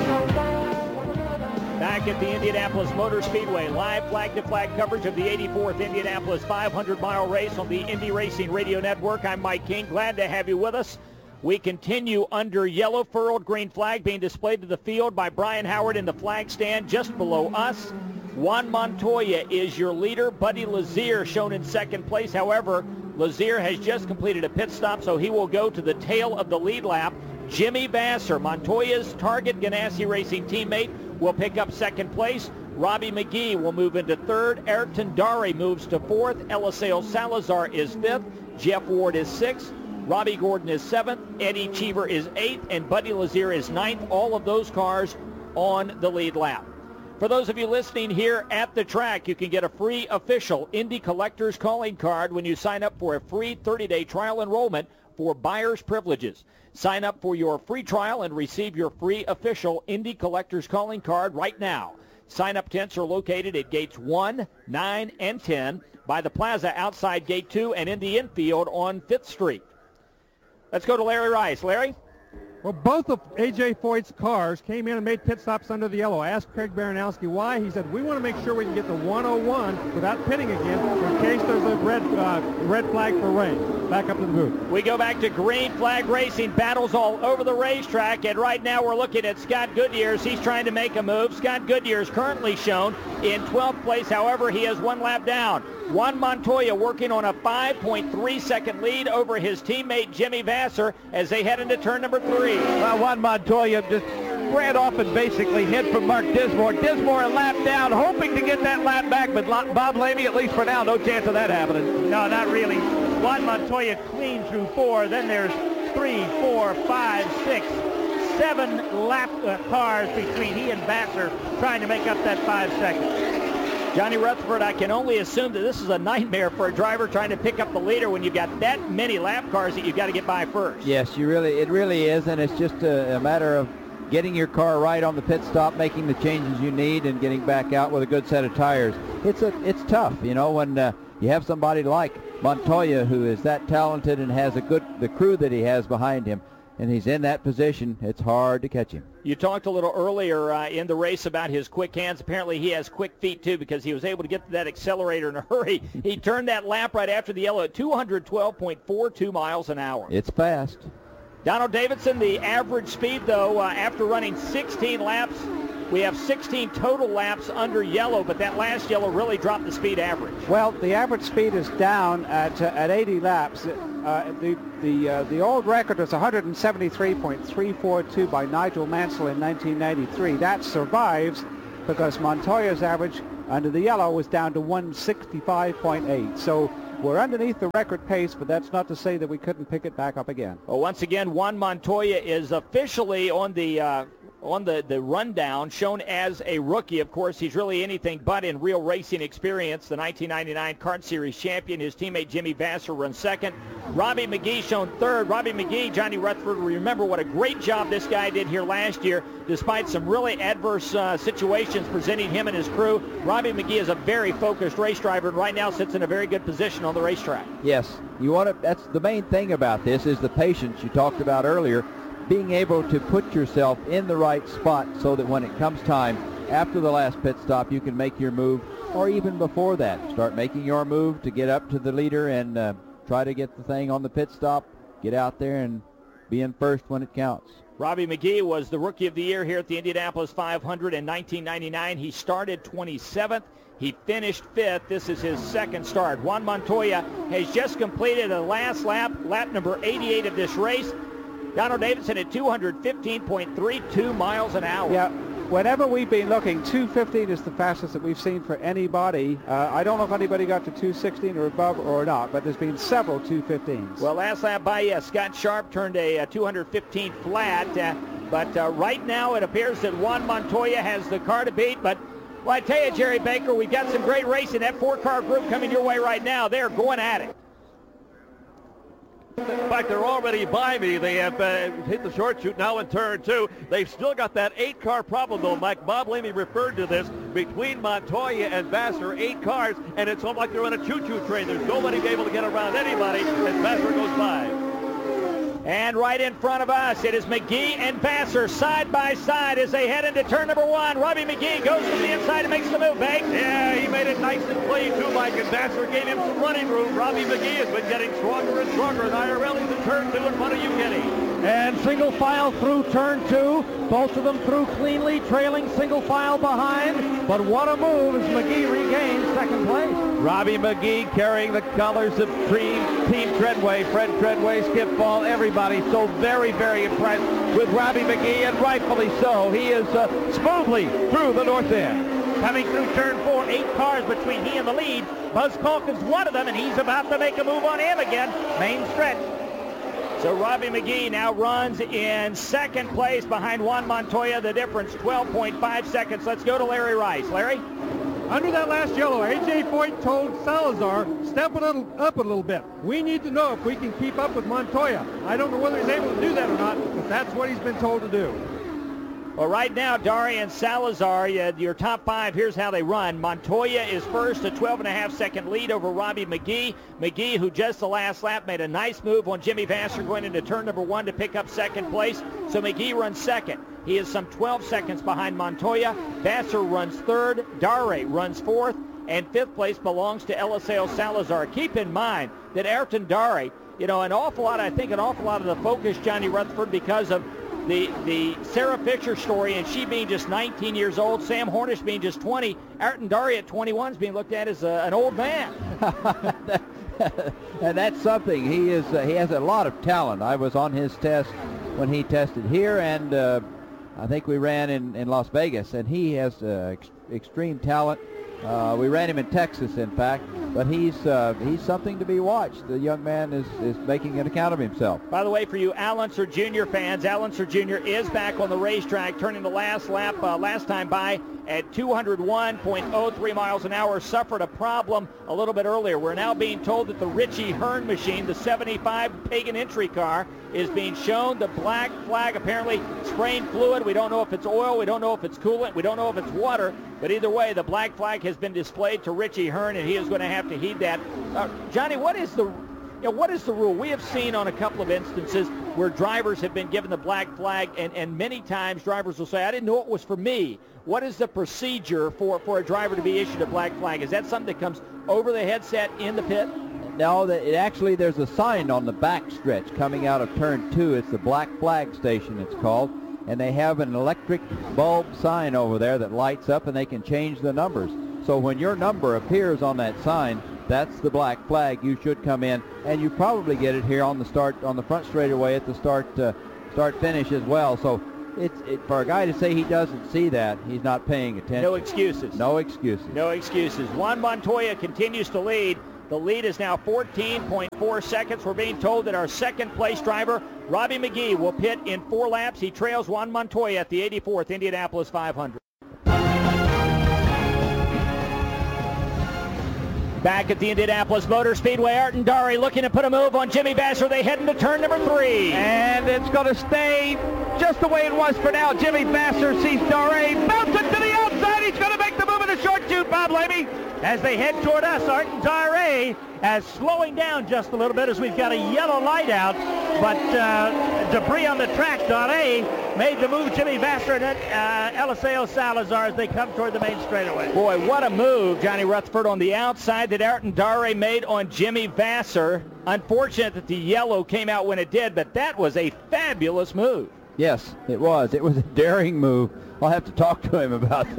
Back at the Indianapolis Motor Speedway, live flag-to-flag coverage of the eighty-fourth Indianapolis five hundred mile race on the Indy Racing Radio Network. I'm Mike King. Glad to have you with us. We continue under yellow, furled green flag being displayed to the field by Brian Howard in the flag stand just below us. Juan Montoya is your leader. Buddy Lazier shown in second place. However, Lazier has just completed a pit stop, so he will go to the tail of the lead lap. Jimmy Vasser, Montoya's Target Ganassi Racing teammate, will pick up second place. Robbie McGee will move into third. Ayrton Darray moves to fourth. Eliseo Salazar is fifth. Jeff Ward is sixth. Robbie Gordon is seventh, Eddie Cheever is eighth, and Buddy Lazier is ninth. All of those cars on the lead lap. For those of you listening here at the track, you can get a free official Indy Collectors Calling Card when you sign up for a free thirty-day trial enrollment for buyer's privileges. Sign up for your free trial and receive your free official Indy Collectors Calling Card right now. Sign-up tents are located at gates one, nine, and ten by the plaza outside gate two and in the infield on fifth street. Let's go to Larry Rice. Larry? Well, both of A J Foyt's cars came in and made pit stops under the yellow. I asked Craig Baranowski why. He said, we want to make sure we can get to one oh one without pitting again in case there's a red uh, red flag for rain. Back up to the booth. We go back to green flag racing. Battles all over the racetrack, and right now we're looking at Scott Goodyears. He's trying to make a move. Scott Goodyears currently shown in twelfth place. However, he has one lap down. Juan Montoya working on a five point three second lead over his teammate Jimmy Vasser as they head into turn number three. Well, Juan Montoya just ran off and basically hid from Mark Dismore. Dismore a lap down, hoping to get that lap back, but Bob Lamey, at least for now, no chance of that happening. No, not really. Juan Montoya clean through four. Then there's three, four, five, six, seven lap uh, cars between he and Vasser trying to make up that five seconds. Johnny Rutherford, I can only assume that this is a nightmare for a driver trying to pick up the leader when you've got that many lap cars that you've got to get by first. Yes, you really, it really is, and it's just a, a matter of getting your car right on the pit stop, making the changes you need, and getting back out with a good set of tires. It's a, it's tough, you know, when uh, you have somebody like Montoya who is that talented and has a good, the crew that he has behind him. and he's in that position, it's hard to catch him. You talked a little earlier uh, in the race about his quick hands. Apparently he has quick feet too, because he was able to get to that accelerator in a hurry. He turned that lap right after the yellow at two twelve point four two miles an hour. It's fast. Donald Davidson, the average speed, though, uh, after running sixteen laps, we have sixteen total laps under yellow, but that last yellow really dropped the speed average. Well, the average speed is down at uh, at eighty laps. Uh, the the uh, the old record was one seventy-three point three four two by Nigel Mansell in nineteen ninety-three. That survives because Montoya's average under the yellow was down to one sixty-five point eight. So we're underneath the record pace, but that's not to say that we couldn't pick it back up again. Well, once again, Juan Montoya is officially on the uh, on the, the rundown, shown as a rookie. Of course, he's really anything but in real racing experience. The nineteen ninety-nine Kart Series champion. His teammate Jimmy Vasser runs second. Robbie McGee shown third. Robbie McGee, Johnny Rutherford, remember what a great job this guy did here last year, despite some really adverse uh, situations presenting him and his crew. Robbie McGee is a very focused race driver, and right now sits in a very good position on the racetrack. Yes, you want to. That's the main thing about this, is the patience you talked about earlier. Being able to put yourself in the right spot so that when it comes time after the last pit stop, you can make your move, or even before that, start making your move to get up to the leader and uh, try to get the thing on the pit stop, get out there and be in first when it counts. Robbie McGee was the Rookie of the Year here at the Indianapolis five hundred in nineteen ninety-nine. He started twenty-seventh. He finished fifth. This is his second start. Juan Montoya has just completed a last lap, lap number eighty-eight of this race. Donald Davidson at two fifteen point three two miles an hour. Yeah, whenever we've been looking, two fifteen is the fastest that we've seen for anybody. Uh, I don't know if anybody got to two sixteen or above or not, but there's been several two fifteens. Well, last lap by uh, Scott Sharp turned a uh, two fifteen flat, uh, but uh, right now it appears that Juan Montoya has the car to beat. But well, I tell you, Jerry Baker, we've got some great racing. That four-car group coming your way right now. They're going at it. In fact, they're already by me. They have uh, hit the short chute now in turn two. They've still got that eight-car problem, though, Mike. Bob Lamey referred to this between Montoya and Vasser, eight cars, and it's almost like they're on a choo-choo train. There's nobody able to get around anybody as Vasser goes by. And right in front of us, it is McGee and Vasser side by side as they head into turn number one. Robbie McGee goes from the inside and makes the move, Bank. Yeah, he made it nice and clean too, Mike, and Vasser gave him some running room. Robbie McGee has been getting stronger and stronger, and I R L is in turn two in front of you, Kenny. And single file through turn two. Both of them through cleanly, trailing single file behind. But what a move as McGee regains second place. Robbie McGee carrying the colors of Team, team Treadway. Fred Treadway, Skip Ball, everybody so very, very impressed with Robbie McGee, and rightfully so. He is uh, smoothly through the north end. Coming through turn four, eight cars between he and the lead. Buzz Calkins one of them, and he's about to make a move on him again. Main stretch. So Robbie McGee now runs in second place behind Juan Montoya. The difference, twelve point five seconds. Let's go to Larry Rice. Larry? Under that last yellow, A J Foyt told Salazar, step a little up a little bit. We need to know if we can keep up with Montoya. I don't know whether he's able to do that or not, but that's what he's been told to do. Well, right now, Dari and Salazar, uh, your top five, here's how they run. Montoya is first, a twelve and a half second lead over Robbie McGee. McGee, who just the last lap made a nice move on Jimmy Vasser going into turn number one to pick up second place. So McGee runs second. He is some twelve seconds behind Montoya. Vasser runs third. Dari runs fourth. And fifth place belongs to Eliseo Salazar. Keep in mind that Ayrton Dari, you know, an awful lot, I think an awful lot of the focus, Johnny Rutherford, because of The the Sarah Fisher story, and she being just nineteen years old, Sam Hornish being just twenty, Ayrton Dari at twenty-one is being looked at as a, an old man. And that's something. He is uh, he has a lot of talent. I was on his test when he tested here, and uh, I think we ran in, in Las Vegas, and he has uh, ex- extreme talent. Uh, we ran him in Texas, in fact, but he's uh, he's something to be watched. The young man is, is making an account of himself. By the way, for you Al Unser Junior fans, Al Unser Junior is back on the racetrack, turning the last lap uh, last time by at two oh one point oh three miles an hour. Suffered a problem a little bit earlier. We're now being told that the Richie Hearn machine, the seventy-five Pagan entry car, is being shown. The black flag apparently spraying fluid. We don't know if it's oil. We don't know if it's coolant. We don't know if it's water. But either way, the black flag has been displayed to Richie Hearn, and he is going to have to heed that. Uh, Johnny, what is the you know, what is the rule? We have seen on a couple of instances where drivers have been given the black flag, and, and many times drivers will say, I didn't know it was for me. What is the procedure for, for a driver to be issued a black flag? Is that something that comes over the headset in the pit? No, that it actually, there's a sign on the back stretch coming out of turn two. It's the black flag station, it's called. And they have an electric bulb sign over there that lights up, and they can change the numbers. So when your number appears on that sign, that's the black flag. You should come in, and you probably get it here on the start, on the front straightaway at the start, uh, start finish as well. So it's it, for a guy to say he doesn't see that, he's not paying attention. No excuses. No excuses. No excuses. Juan Montoya continues to lead. The lead is now fourteen point four seconds. We're being told that our second place driver, Robbie McGee, will pit in four laps. He trails Juan Montoya at the eighty-fourth Indianapolis five hundred. Back at the Indianapolis Motor Speedway, Artin Dari looking to put a move on Jimmy Vasser. They head into turn number three. And it's going to stay just the way it was for now. Jimmy Vasser sees Dari bounce it to the outside. He's going to make the move in the short chute, Bob Lamy. As they head toward us, Artin Dari as slowing down just a little bit as we've got a yellow light out. But uh, debris on the track. Dari made the move. Jimmy Vasser and uh, Eliseo Salazar as they come toward the main straightaway. Boy, what a move, Johnny Rutherford, on the outside that Artin Dari made on Jimmy Vasser. Unfortunate that the yellow came out when it did, but that was a fabulous move. Yes, it was. It was a daring move. I'll have to talk to him about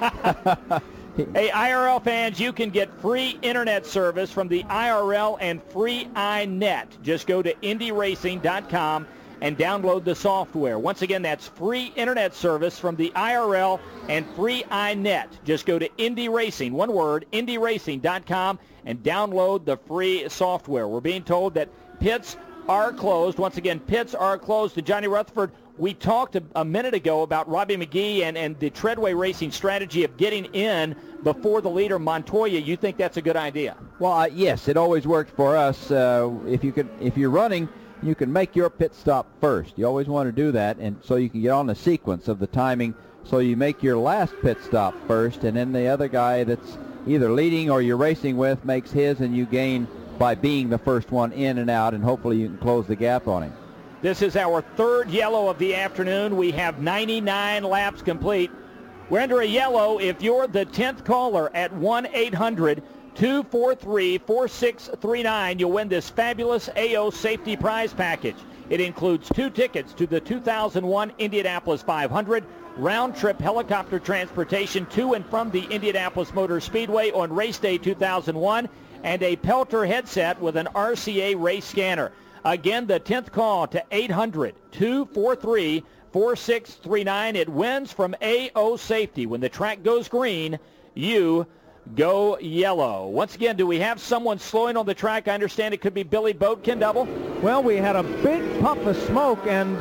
that. Hey, I R L fans, you can get free internet service from the I R L and free iNet. Just go to Indy Racing dot com and download the software. Once again, that's free internet service from the I R L and free iNet. Just go to Indy Racing, one word, Indy Racing dot com, and download the free software. We're being told that pits are closed. Once again, pits are closed. To Johnny Rutherford, we talked a, a minute ago about Robbie McGee and, and the Treadway Racing strategy of getting in before the leader, Montoya. You think that's a good idea? Well, uh, yes, it always worked for us. Uh, if you could, if you're running, you can make your pit stop first. You always want to do that, and so you can get on the sequence of the timing. So you make your last pit stop first, and then the other guy that's either leading or you're racing with makes his, and you gain by being the first one in and out, and hopefully you can close the gap on him. This is our third yellow of the afternoon. We have ninety-nine laps complete. We're under a yellow if you're the tenth caller at one eight hundred two four three four six three nine. You'll win this fabulous A O Safety Prize Package. It includes two tickets to the two thousand one Indianapolis five hundred, round-trip helicopter transportation to and from the Indianapolis Motor Speedway on race day two thousand one, and a Pelter headset with an R C A race scanner. Again, the tenth call to eight hundred two four three four six three nine. It wins from A O Safety. When the track goes green, you go yellow. Once again, do we have someone slowing on the track? I understand it could be Billy Boatkin, double. Well, we had a big puff of smoke, and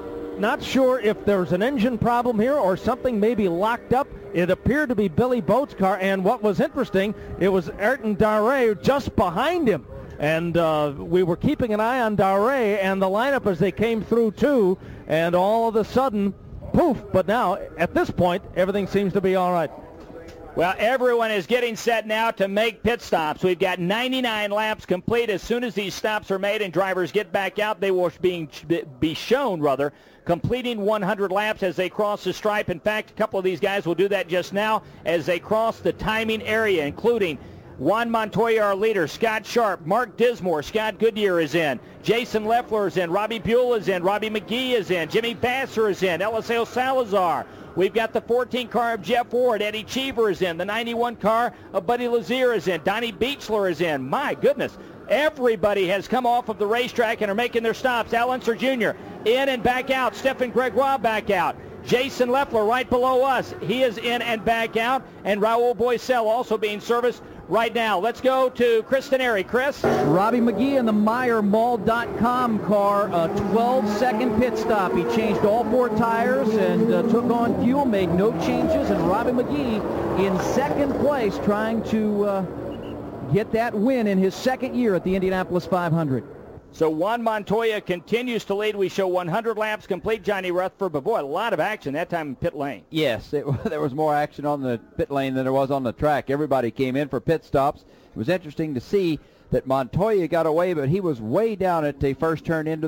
not sure if there's an engine problem here or something maybe locked up. It appeared to be Billy Boat's car, and what was interesting, it was Artin Dari just behind him. And uh, we were keeping an eye on Dari and the lineup as they came through, too. And all of a sudden, poof. But now, at this point, everything seems to be all right. Well, everyone is getting set now to make pit stops. We've got ninety-nine laps complete. As soon as these stops are made and drivers get back out, they will be, be shown, rather, completing one hundred laps as they cross the stripe. In fact, a couple of these guys will do that just now as they cross the timing area, including Juan Montoya, our leader, Scott Sharp, Mark Dismore, Scott Goodyear is in, Jason Leffler is in, Robbie Buell is in, Robbie McGee is in, Jimmy Vasser is in, Eliseo Salazar. We've got the fourteen car of Jeff Ward, Eddie Cheever is in, the ninety-one car of Buddy Lazier is in, Donnie Beechler is in. My goodness, everybody has come off of the racetrack and are making their stops. Al Unser Junior in and back out, Stephen Gregoire back out. Jason Leffler right below us, he is in and back out, and Raul Boisel also being serviced right now. Let's go to Chris Teneri. Chris? Robbie McGee in the Meyer Mall dot com car, a twelve-second pit stop. He changed all four tires and uh, took on fuel, made no changes, and Robbie McGee in second place trying to uh, get that win in his second year at the Indianapolis five hundred. So Juan Montoya continues to lead. We show one hundred laps complete, Johnny Rutherford, but boy, a lot of action that time in pit lane. Yes, it, there was more action on the pit lane than there was on the track. Everybody came in for pit stops. It was interesting to see that Montoya got away, but he was way down at the first turn into the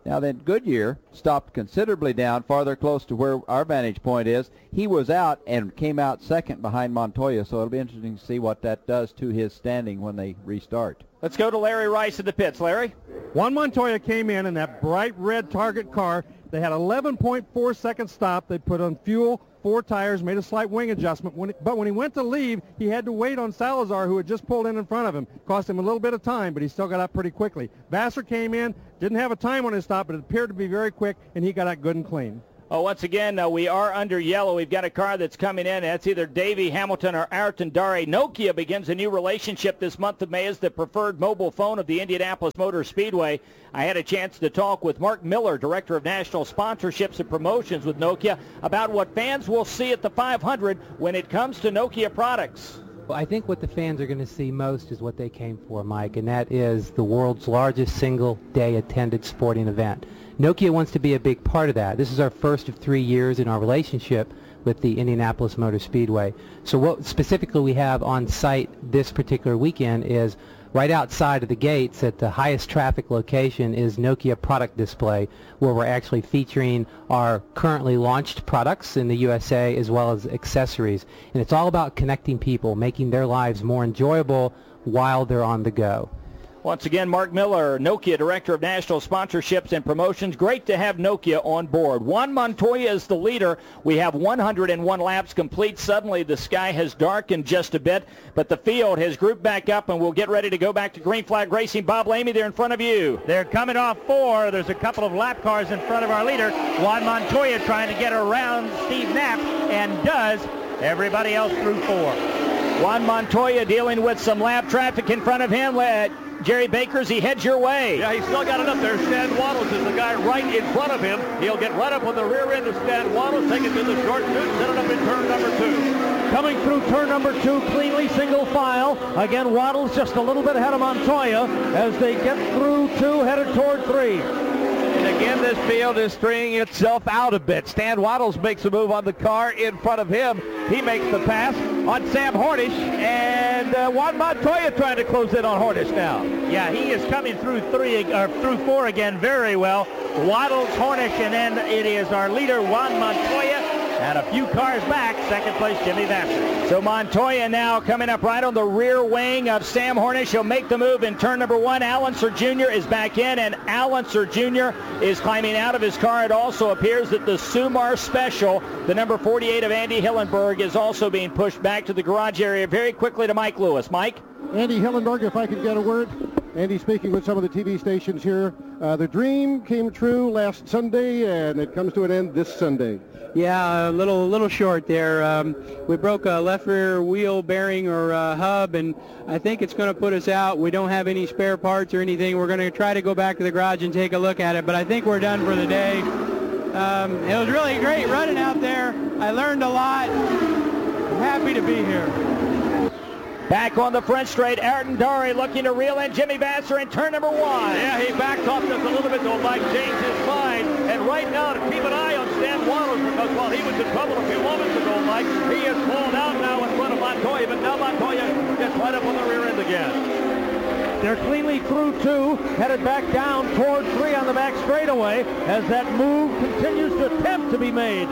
Now then, Goodyear stopped considerably down, farther close to where our vantage point is. He was out and came out second behind Montoya, so it'll be interesting to see what that does to his standing when they restart. Let's go to Larry Rice in the pits. Larry? Juan Montoya came in in that bright red Target car. They had eleven point four second stop. They put on fuel, four tires, made a slight wing adjustment. When it, but when he went to leave, he had to wait on Salazar, who had just pulled in in front of him. Cost him a little bit of time, but he still got out pretty quickly. Vassar came in, didn't have a time on his stop, but it appeared to be very quick, and he got out good and clean. Oh, once again, uh, we are under yellow. We've got a car that's coming in. That's either Davey Hamilton or Ayrton Dare. Nokia begins a new relationship this month of May as the preferred mobile phone of the Indianapolis Motor Speedway. I had a chance to talk with Mark Miller, Director of National Sponsorships and Promotions with Nokia, about what fans will see at the five hundred when it comes to Nokia products. Well, I think what the fans are going to see most is what they came for, Mike, and that is the world's largest single-day attended sporting event. Nokia wants to be a big part of that. This is our first of three years in our relationship with the Indianapolis Motor Speedway. So what specifically we have on site this particular weekend is right outside of the gates at the highest traffic location is Nokia product display, where we're actually featuring our currently launched products in the U S A as well as accessories. And it's all about connecting people, making their lives more enjoyable while they're on the go. Once again, Mark Miller, Nokia Director of National Sponsorships and Promotions. Great to have Nokia on board. Juan Montoya is the leader. We have one hundred one laps complete. Suddenly the sky has darkened just a bit, but the field has grouped back up, and we'll get ready to go back to Green Flag Racing. Bob Lamey, they're in front of you. They're coming off four. There's a couple of lap cars in front of our leader. Juan Montoya trying to get around Steve Knapp, and does. Everybody else through four. Juan Montoya dealing with some lap traffic in front of him. Jerry Bakers, he heads your way. Yeah, he's still got it up there. Stan Waddles is the guy right in front of him. He'll get right up on the rear end of Stan Waddles, take it to the short chute, set it up in turn number two. Coming through turn number two, cleanly single file. Again, Waddles just a little bit ahead of Montoya as they get through two, headed toward three. And again, this field is stringing itself out a bit. Stan Waddles makes a move on the car in front of him. He makes the pass on Sam Hornish, and uh, Juan Montoya trying to close in on Hornish now. Yeah, he is coming through three or through four again very well. Waddles, Hornish, and then it is our leader Juan Montoya. And a few cars back, second place Jimmy Vassar. So Montoya now coming up right on the rear wing of Sam Hornish. He'll make the move in turn number one. Allenser Junior is back in, and Allenser Junior is climbing out of his car. It also appears that the Sumar Special, the number forty-eight of Andy Hillenberg, is also being pushed back to the garage area. Very quickly to Mike Lewis. Mike? Andy Hillenberg, if I could get a word. Andy speaking with some of the T V stations here. Uh, the dream came true last Sunday, and it comes to an end this Sunday. Yeah, a little little short there. Um, we broke a left rear wheel bearing or uh, hub, and I think it's going to put us out. We don't have any spare parts or anything. We're going to try to go back to the garage and take a look at it, but I think we're done for the day. Um, it was really great running out there. I learned a lot. I'm happy to be here. Back on the front straight, Ayrton Dare looking to reel in Jimmy Vassar in turn number one. Yeah, he backed off just a little bit, though Mike changed his mind. And right now, to keep an eye on Stan Waddles, because while he was in trouble a few moments ago, Mike, he is pulled out now in front of Montoya, but now Montoya gets right up on the rear end again. They're cleanly through two, headed back down toward three on the back straightaway as that move continues to attempt to be made.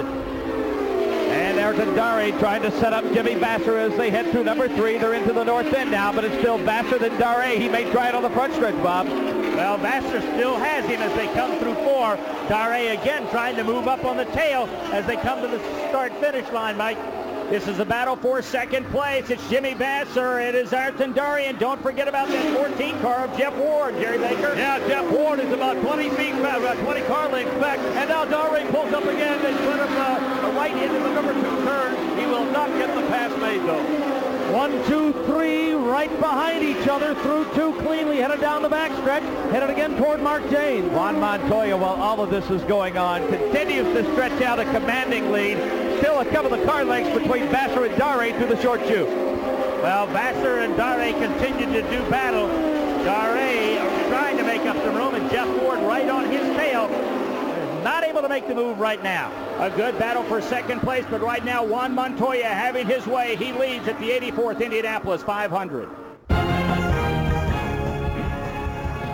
And Ayrton Dare trying to set up Jimmy Vassar as they head through number three. They're into the north end now, but it's still Vassar than Dare. He may try it on the front stretch, Bob. Well, Vassar still has him as they come through four. Dare again trying to move up on the tail as they come to the start-finish line, Mike. This is a battle for second place. It's Jimmy Vassar. It is Ayrton Dare. And don't forget about that fourteen car of Jeff Ward, Jerry Baker. Yeah, Jeff Ward is about twenty feet back, about twenty car lengths back. And now Dare pulls up again in front of uh, the right into the number two turn. He will not get the pass made, though. One, two, three, right behind each other, through two cleanly, headed down the backstretch, headed again toward Mark Janes. Juan Montoya, while all of this is going on, continues to stretch out a commanding lead. Still a couple of car lengths between Vassar and Dare through the short chute. Well, Vassar and Dare continue to do battle. Dare trying to make up some room, and Jeff Ward right on his tail. Not able to make the move right now. A good battle for second place, but right now Juan Montoya having his way. He leads at the eighty-fourth Indianapolis five hundred.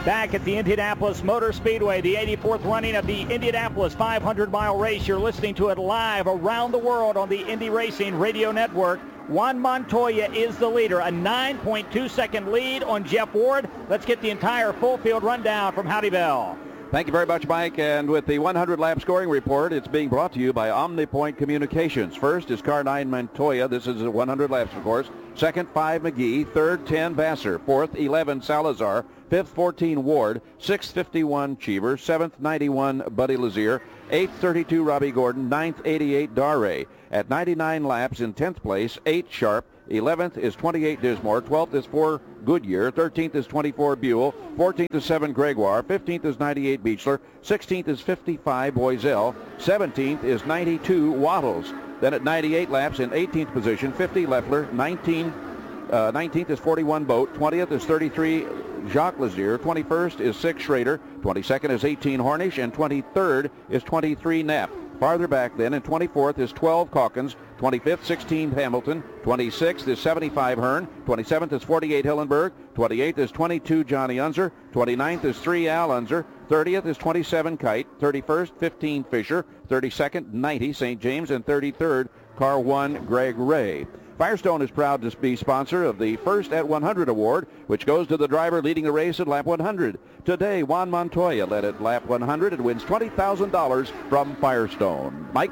back at the Indianapolis Motor Speedway, the eighty-fourth running of the Indianapolis five hundred mile race. You're listening to it live around the world on the Indy Racing Radio Network. Juan Montoya is the leader, a nine point two second lead on Jeff Ward. Let's get the entire full field rundown from Howdy Bell. Thank you very much, Mike. And with the one hundred lap scoring report, it's being brought to you by OmniPoint Communications. First is car nine Montoya. This is one hundred laps, of course. Second, five McGee. Third, ten Vassar. Fourth, eleven Salazar. Fifth, fourteen Ward. Sixth, fifty-one Cheever. Seventh, ninety-one Buddy Lazier. Eighth, thirty-two Robbie Gordon. Ninth, eighty-eight Darray. At ninety-nine laps in tenth place, eight Sharp. eleventh is twenty-eight Dismore. twelfth is four Goodyear. thirteenth is twenty-four Buell. fourteenth is seven Gregoire. fifteenth is ninety-eight Beechler. sixteenth is fifty-five Boiselle. seventeenth is ninety-two Waddles. Then at ninety-eight laps in eighteenth position, fifty Leffler. nineteen, uh, nineteenth is forty-one Boat. twentieth is thirty-three Jacques Lazier. twenty-first is six Schrader. twenty-second is eighteen Hornish. And twenty-third is twenty-three Knapp. Farther back then, in twenty-fourth is twelve Calkins, twenty-fifth, sixteen Hamilton, twenty-sixth is seventy-five Hearn, twenty-seventh is forty-eight Hillenberg, twenty-eighth is twenty-two Johnny Unser, twenty-ninth is three Al Unser, thirtieth is twenty-seven Kite, thirty-first, fifteen Fisher, thirty-second, ninety Saint James, and thirty-third, car one Greg Ray. Firestone is proud to be sponsor of the First at one hundred award, which goes to the driver leading the race at lap one hundred. Today, Juan Montoya led at lap one hundred and wins twenty thousand dollars from Firestone. Mike?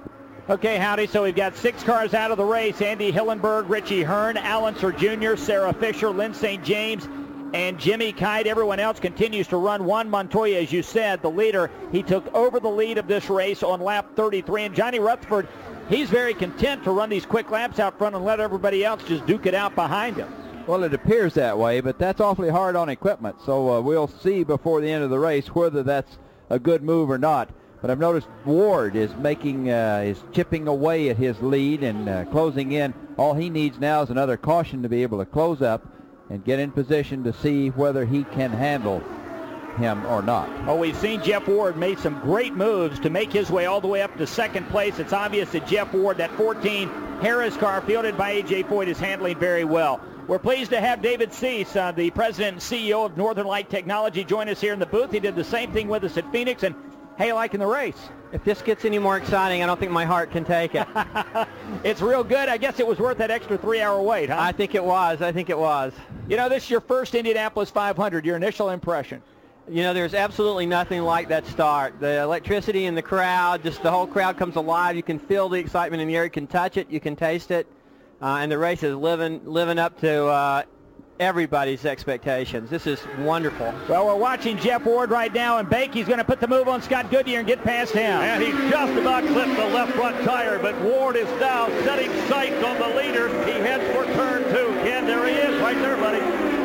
Okay, Howdy, so we've got six cars out of the race. Andy Hillenberg, Richie Hearn, Al Unser Junior, Sarah Fisher, Lynn Saint James, and Jimmy Kite. Everyone else continues to run. Juan Montoya, as you said, the leader. He took over the lead of this race on lap thirty-three. And Johnny Rutherford, he's very content to run these quick laps out front and let everybody else just duke it out behind him. Well, it appears that way, but that's awfully hard on equipment. So uh, we'll see before the end of the race whether that's a good move or not. But I've noticed Ward is making, uh, is chipping away at his lead and uh, closing in. All he needs now is another caution to be able to close up and get in position to see whether he can handle him or not. Oh, we've seen Jeff Ward made some great moves to make his way all the way up to second place. It's obvious that Jeff Ward, that fourteen Harris car fielded by A J Foyt, is handling very well. We're pleased to have David Cease, uh, the president and C E O of Northern Light Technology, join us here in the booth. He did the same thing with us at Phoenix. And how you liking the race? If this gets any more exciting, I don't think my heart can take it. It's real good. I guess it was worth that extra three-hour wait, huh? I think it was. I think it was. You know, this is your first Indianapolis five hundred. Your initial impression? You know, there's absolutely nothing like that start. The electricity in the crowd, just the whole crowd comes alive. You can feel the excitement in the air. You can touch it. You can taste it. Uh, and the race is living living up to uh, everybody's expectations. This is wonderful. Well, we're watching Jeff Ward right now, and Bakey's going to put the move on Scott Goodyear and get past him. And he just about clipped the left front tire, but Ward is now setting sights on the leader. He heads for turn two. Ken, there he is, right there, buddy.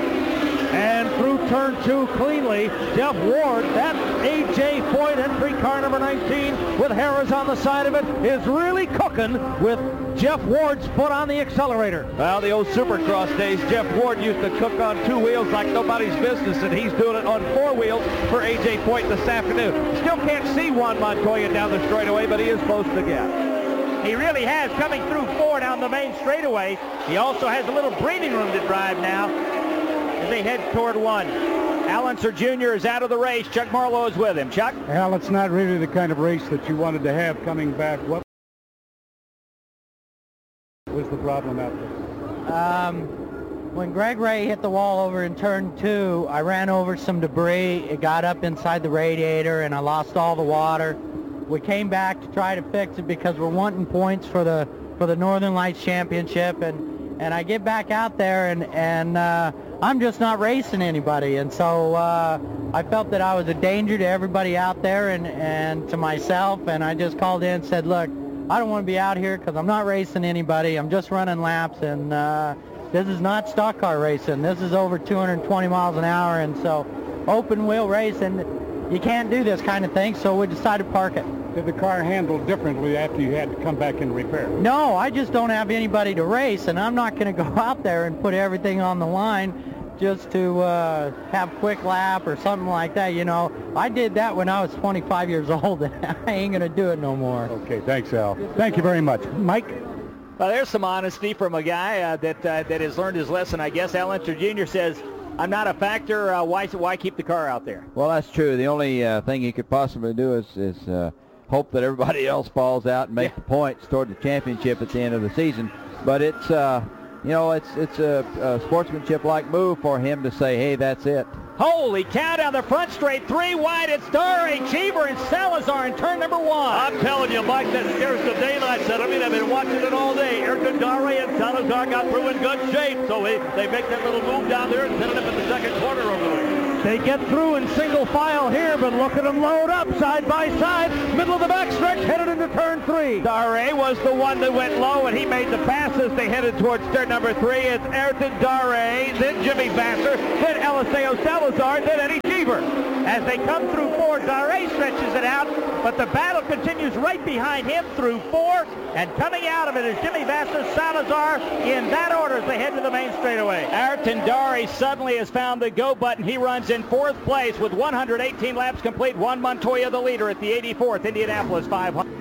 And through turn two cleanly, Jeff Ward, that A J Foyt entry car number nineteen with Harris on the side of it, is really cooking with Jeff Ward's foot on the accelerator. Well, the old Supercross days, Jeff Ward used to cook on two wheels like nobody's business, and he's doing it on four wheels for A J Foyt this afternoon. Still can't see Juan Montoya down the straightaway, but he is close to the gap. He really has, coming through four down the main straightaway. He also has a little breathing room to drive now as they head toward one. Al Unser Junior is out of the race. Chuck Marlowe is with him. Chuck? Al, it's not really the kind of race that you wanted to have coming back. What was the problem out there? Um, when Greg Ray hit the wall over in turn two, I ran over some debris. It got up inside the radiator, and I lost all the water. We came back to try to fix it because we're wanting points for the for the Northern Lights Championship, and and I get back out there, and and uh, I'm just not racing anybody, and so uh, I felt that I was a danger to everybody out there and and to myself, and I just called in and said, look, I don't want to be out here because I'm not racing anybody. I'm just running laps, and uh, this is not stock car racing. This is over two hundred twenty miles an hour, and so open wheel racing, you can't do this kind of thing, so we decided to park it. Did the car handle differently after you had to come back and repair? No, I just don't have anybody to race, and I'm not going to go out there and put everything on the line just to uh, have quick lap or something like that. You know, I did that when I was twenty-five years old, and I ain't going to do it no more. Okay, thanks, Al. Thank you very much. Mike? Well, there's some honesty from a guy uh, that uh, that has learned his lesson, I guess. Al Unser Junior says, I'm not a factor. Uh, why why keep the car out there? Well, that's true. The only uh, thing he could possibly do is, is uh, hope that everybody else falls out and make yeah. the points toward the championship at the end of the season. But it's, uh, you know, it's it's a, a sportsmanship-like move for him to say, hey, that's it. Holy cow, down the front straight, three wide. It's Dare, Cheever, and Salazar in turn number one. I'm telling you, Mike, that here's the daylight set. I mean, I've been watching it all day. Ayrton Dare and Salazar got through in good shape, so they, they make that little move down there and set it up in the second quarter over there. They get through in single file here, but look at them load up side by side. Middle of the backstretch, headed into turn three. Dare was the one that went low, and he made the passes. They headed towards turn number three. It's Ayrton Dare, then Jimmy Vasser, then Eliseo Salazar, then Eddie Cheever. As they come through four, Dare stretches it out, but the battle continues right behind him through four, and coming out of it is Jimmy Vasser, Salazar, in that order as they head to the main straightaway. Ayrton Dare suddenly has found the go button. He runs in fourth place with one hundred eighteen laps complete. Juan Montoya the leader at the eighty-fourth Indianapolis five hundred.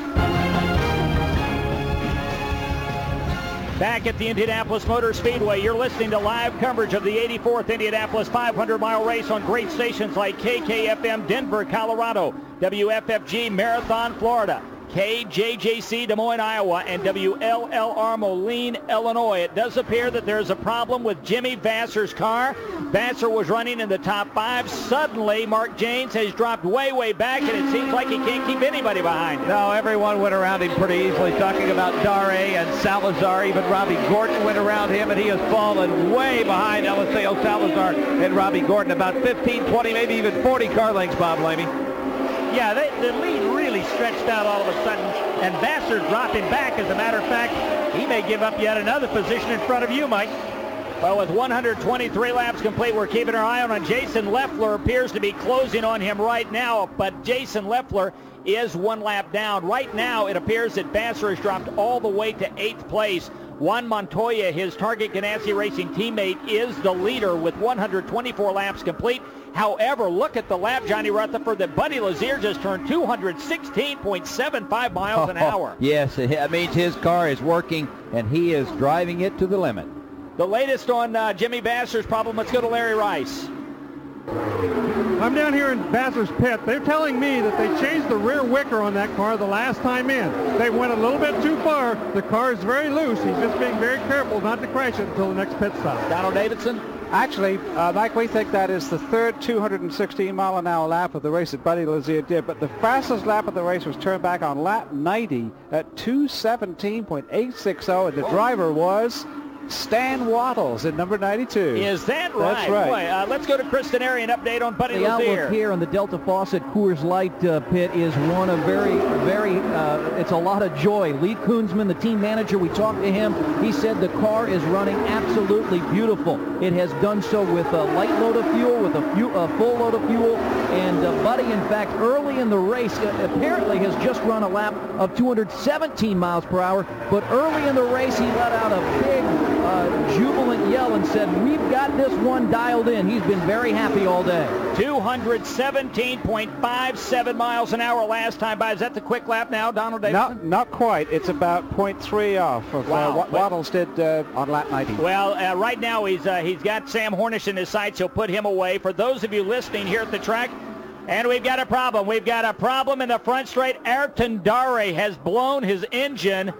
Back at the Indianapolis Motor Speedway, you're listening to live coverage of the eighty-fourth Indianapolis five hundred mile race on great stations like K K F M Denver, Colorado, W F F G Marathon, Florida, K J J C Des Moines, Iowa, and W L L R Moline, Illinois. It does appear that there's a problem with Jimmy Vasser's car. Vasser was running in the top five. Suddenly, Mark Janes has dropped way, way back, and it seems like he can't keep anybody behind him. No, everyone went around him pretty easily, talking about Dare and Salazar. Even Robbie Gordon went around him, and he has fallen way behind Eliseo Salazar and Robbie Gordon, about fifteen, twenty, maybe even forty car lengths, Bob Lamey. Yeah, they, the lead really stretched out all of a sudden, and Vasser dropping back. As a matter of fact, he may give up yet another position in front of you, Mike. Well, with one hundred twenty-three laps complete, we're keeping our eye on him. Jason Leffler appears to be closing on him right now, but Jason Leffler is one lap down. Right now, it appears that Vasser has dropped all the way to eighth place. Juan Montoya, his Target Ganassi Racing teammate, is the leader with one hundred twenty-four laps complete. However, look at the lap, Johnny Rutherford, that Buddy Lazier just turned two hundred sixteen point seven five miles an hour. Yes, that means his car is working, and he is driving it to the limit. The latest on uh, Jimmy Vasser's problem. Let's go to Larry Rice. I'm down here in Vasser's pit. They're telling me that they changed the rear wicker on that car the last time in. They went a little bit too far. The car is very loose. He's just being very careful not to crash it until the next pit stop. Donald Davidson? Actually, uh, Mike, we think that is the third two hundred sixteen mile an hour lap of the race that Buddy Lazier did, but the fastest lap of the race was turned back on lap ninety at two seventeen point eight six zero, and the driver was Stan Wattles at number ninety-two. Is that right? That's right. Boy, uh, let's go to Chris Denari, an update on Buddy The Lazier. outlook here on the Delta Faucet Coors Light uh, pit is one of very, very, uh, it's a lot of joy. Lee Koonsman, the team manager, we talked to him. He said the car is running absolutely beautiful. It has done so with a light load of fuel, with a, few, a full load of fuel, and uh, Buddy, in fact, early in the race, uh, apparently has just run a lap of two hundred seventeen miles per hour, but early in the race, he let out a big Uh, jubilant yell and said, we've got this one dialed in. He's been very happy all day. two hundred seventeen point five seven miles an hour last time by. Is that the quick lap now, Donald Davidson? Not, not quite. It's about zero point three off of wow. uh, what Wattles did uh, on lap ninety. Well, uh, right now he's uh, he's got Sam Hornish in his sights. He'll put him away. For those of you listening here at the track, and we've got a problem. We've got a problem in the front straight. Ayrton Dare has blown his engine,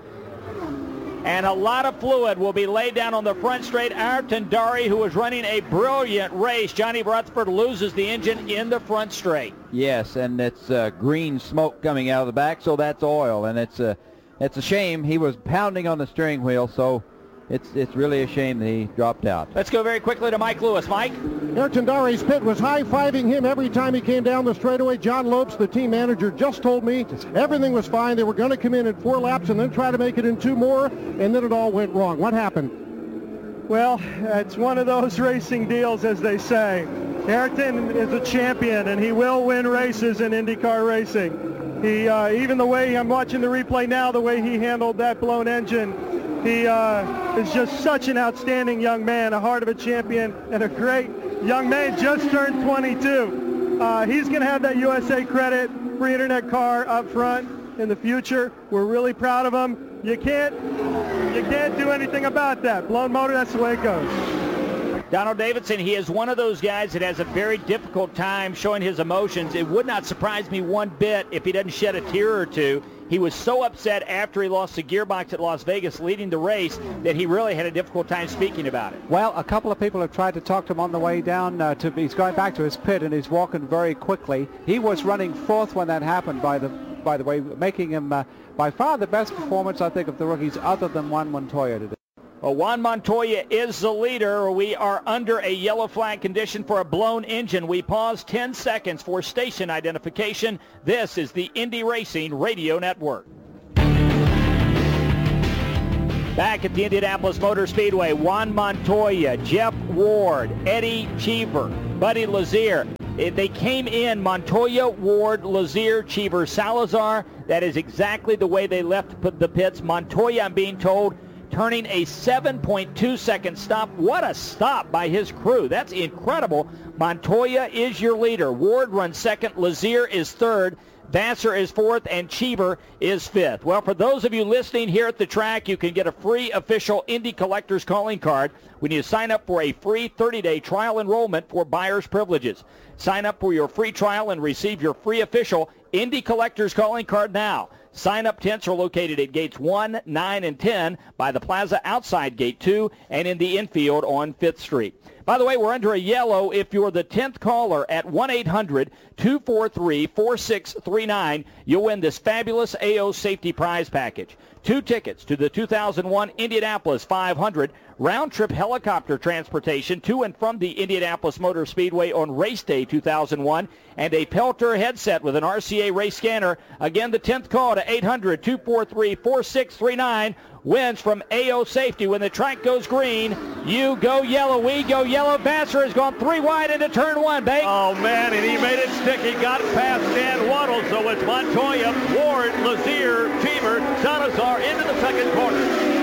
and a lot of fluid will be laid down on the front straight. Ayrton Dare, who was running a brilliant race, Johnny Rutherford, loses the engine in the front straight. Yes, and it's uh, green smoke coming out of the back, so that's oil, and it's a, it's a shame. He was pounding on the steering wheel, so it's it's really a shame that he dropped out. Let's go very quickly to Mike Lewis. Mike? Ayrton Dare's pit was high-fiving him every time he came down the straightaway. John Lopes, the team manager, just told me everything was fine. They were going to come in in four laps and then try to make it in two more, and then it all went wrong. What happened? Well, it's one of those racing deals, as they say. Ayrton is a champion, and he will win races in IndyCar racing. He, uh, even the way I'm watching the replay now, the way he handled that blown engine, he uh, is just such an outstanding young man, a heart of a champion, and a great young man, just turned twenty-two. Uh, he's going to have that U S A Credit free internet car up front in the future. We're really proud of him. You can't, you can't do anything about that. Blown motor, that's the way it goes. Donald Davidson, he is one of those guys that has a very difficult time showing his emotions. It would not surprise me one bit if he doesn't shed a tear or two. He was so upset after he lost the gearbox at Las Vegas leading the race that he really had a difficult time speaking about it. Well, a couple of people have tried to talk to him on the way down. Uh, to He's going back to his pit, and he's walking very quickly. He was running fourth when that happened, by the by the way, making him uh, by far the best performance, I think, of the rookies other than Juan Montoya today. Well, Juan Montoya is the leader. We are under a yellow flag condition for a blown engine. We pause ten seconds for station identification. This is the Indy Racing Radio Network. Back at the Indianapolis Motor Speedway, Juan Montoya, Jeff Ward, Eddie Cheever, Buddy Lazier. They came in, Montoya, Ward, Lazier, Cheever, Salazar. That is exactly the way they left the pits. Montoya, I'm being told, turning a seven point two second stop. What a stop by his crew. That's incredible. Montoya is your leader. Ward runs second. Lazier is third. Vassar is fourth, and Cheever is fifth. Well, for those of you listening here at the track, you can get a free official Indy Collectors calling card when you sign up for a free thirty-day trial enrollment for buyer's privileges. Sign up for your free trial and receive your free official Indy Collectors calling card now. Sign-up tents are located at gates one, nine, and ten by the plaza outside gate two and in the infield on fifth street. By the way, we're under a yellow. If you're the tenth caller at one eight hundred two four three four six three nine, you'll win this fabulous A O Safety Prize Package. Two tickets to the two thousand one Indianapolis five hundred, round-trip helicopter transportation to and from the Indianapolis Motor Speedway on race day two thousand one, and a Peltor headset with an R C A race scanner. Again, the tenth call to eight hundred two four three four six three nine wins from A O Safety. When the track goes green, you go yellow, we go yellow. Vassar has gone three wide into turn one, Bate. Oh, man, and he made it stick. He got past Dan Waddle, so it's Montoya, Ward, Lazier, Cheever, Salazar into the second corner.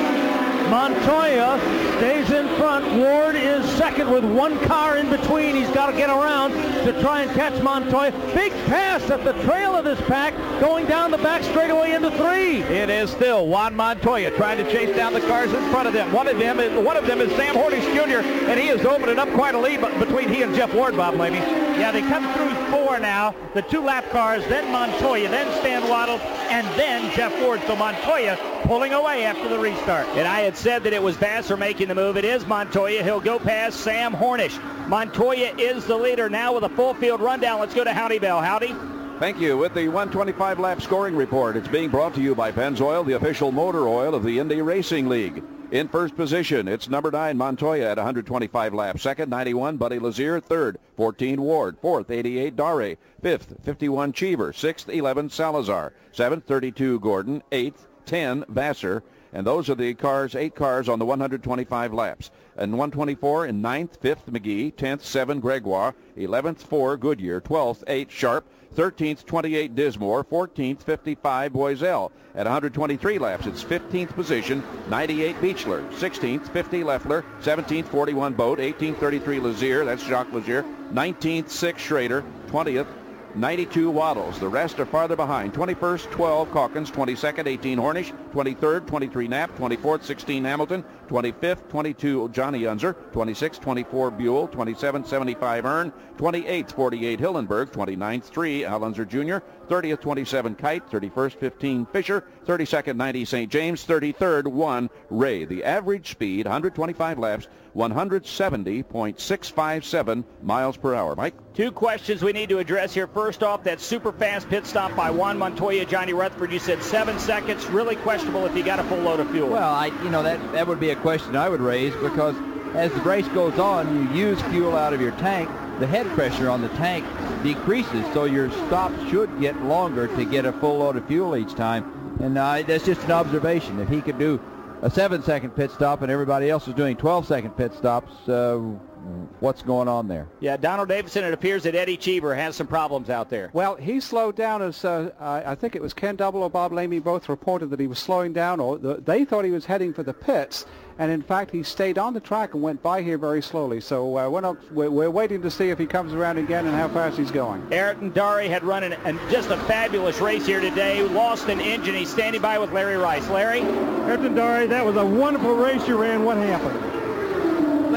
Montoya stays in front. Ward is second with one car in between. He's got to get around to try and catch Montoya. Big pass at the trail of this pack going down the back straightaway into three. It is still Juan Montoya trying to chase down the cars in front of them. One of them is, one of them is Sam Hornish Junior, and he is opening up quite a lead between he and Jeff Ward, Bob Blamey. Yeah, they come through four now. The two lap cars, then Montoya, then Stan Waddle, and then Jeff Ward. So Montoya pulling away after the restart. And I had said that it was Vassar making the move. It is Montoya. He'll go past Sam Hornish. Montoya is the leader now with a full field rundown. Let's go to Howdy Bell. Howdy. Thank you. With the one twenty-five lap scoring report, it's being brought to you by Pennzoil, the official motor oil of the Indy Racing League. In first position, it's number nine, Montoya at one hundred twenty-five laps. Second, ninety-one, Buddy Lazier. Third, fourteen, Ward. Fourth, eighty-eight, Dare. Fifth, fifty-one, Cheever. Sixth, eleven, Salazar. Seventh, thirty-two, Gordon. Eighth, ten, Vassar. And those are the cars, eight cars on the one hundred twenty-five laps. And one twenty-four in ninth, fifth, McGee. tenth, seven, Gregoire. eleventh, four, Goodyear. twelfth, eight, Sharp. thirteenth, twenty-eight, Dismore. fourteenth, fifty-five, Boiselle. At one hundred twenty-three laps, it's fifteenth position, ninety-eight, Beechler. sixteenth, fifty, Leffler. seventeenth, forty-one, Boat. eighteenth, thirty-three, Lazier. That's Jacques Lazier. nineteenth, six, Schrader. twentieth, ninety-two, Waddles. The rest are farther behind. twenty-first, twelve, Calkins. twenty-second, eighteen, Hornish. twenty-third, twenty-three, Knapp. twenty-fourth, sixteen, Hamilton. twenty-fifth, twenty-two, Johnny Unser. twenty-sixth, twenty-four, Buell. twenty-seventh, seventy-five, Earn. twenty-eighth, forty-eight, Hillenberg. twenty-ninth, three, Al Unser Junior thirtieth, twenty-seven, Kite. thirty-first, fifteen, Fisher. thirty-second, ninety, Saint James. thirty-third, one, Ray. The average speed, one hundred twenty-five laps, one hundred seventy point six five seven miles per hour. Mike? Two questions we need to address here. First off, that super fast pit stop by Juan Montoya, Johnny Rutherford. You said seven seconds. Really questionable if you got a full load of fuel. Well, I, you know, that, that would be a question I would raise, because as the race goes on, you use fuel out of your tank. The head pressure on the tank decreases, so your stop should get longer to get a full load of fuel each time. And uh, that's just an observation. If he could do a seven-second pit stop and everybody else is doing twelve-second pit stops, uh, what's going on there? Yeah, Donald Davidson, it appears that Eddie Cheever has some problems out there. Well, he slowed down as, uh, I think it was Ken Double or Bob Lamy both reported that he was slowing down, or the, they thought he was heading for the pits, and in fact he stayed on the track and went by here very slowly. So uh, we're, not, we're, we're waiting to see if he comes around again and how fast he's going. Ayrton Dare had run an, an, just a fabulous race here today, lost an engine. He's standing by with Larry Rice. Larry? Ayrton Dare, that was a wonderful race you ran. What happened? Let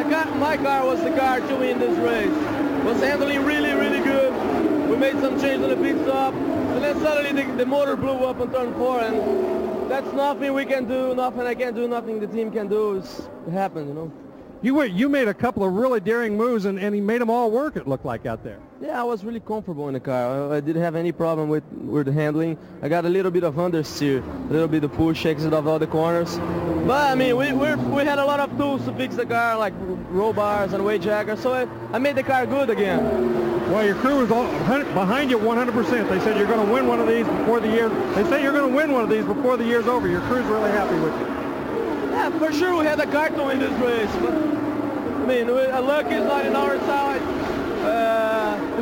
car, my car was the car to win this race. Was handling really, really good. We made some change on the pit stop, and then suddenly the, the motor blew up on turn four, and that's nothing we can do, nothing I can do, nothing the team can do. It's, it happened, you know. You were, you made a couple of really daring moves, and, and he made them all work, it looked like, out there. Yeah, I was really comfortable in the car. I, I didn't have any problem with, with the handling. I got a little bit of understeer, a little bit of push, exit of all the corners. But, I mean, we we're, we had a lot of tools to fix the car, like roll bars and weight jackers, so I, I made the car good again. Well, your crew is all behind you one hundred percent. They said you're going to win one of these before the year. They say you're going to win one of these before the year's over. Your crew's really happy with you. Yeah, for sure we had a car to win this race. But, I mean, we, uh, luck is not in our side.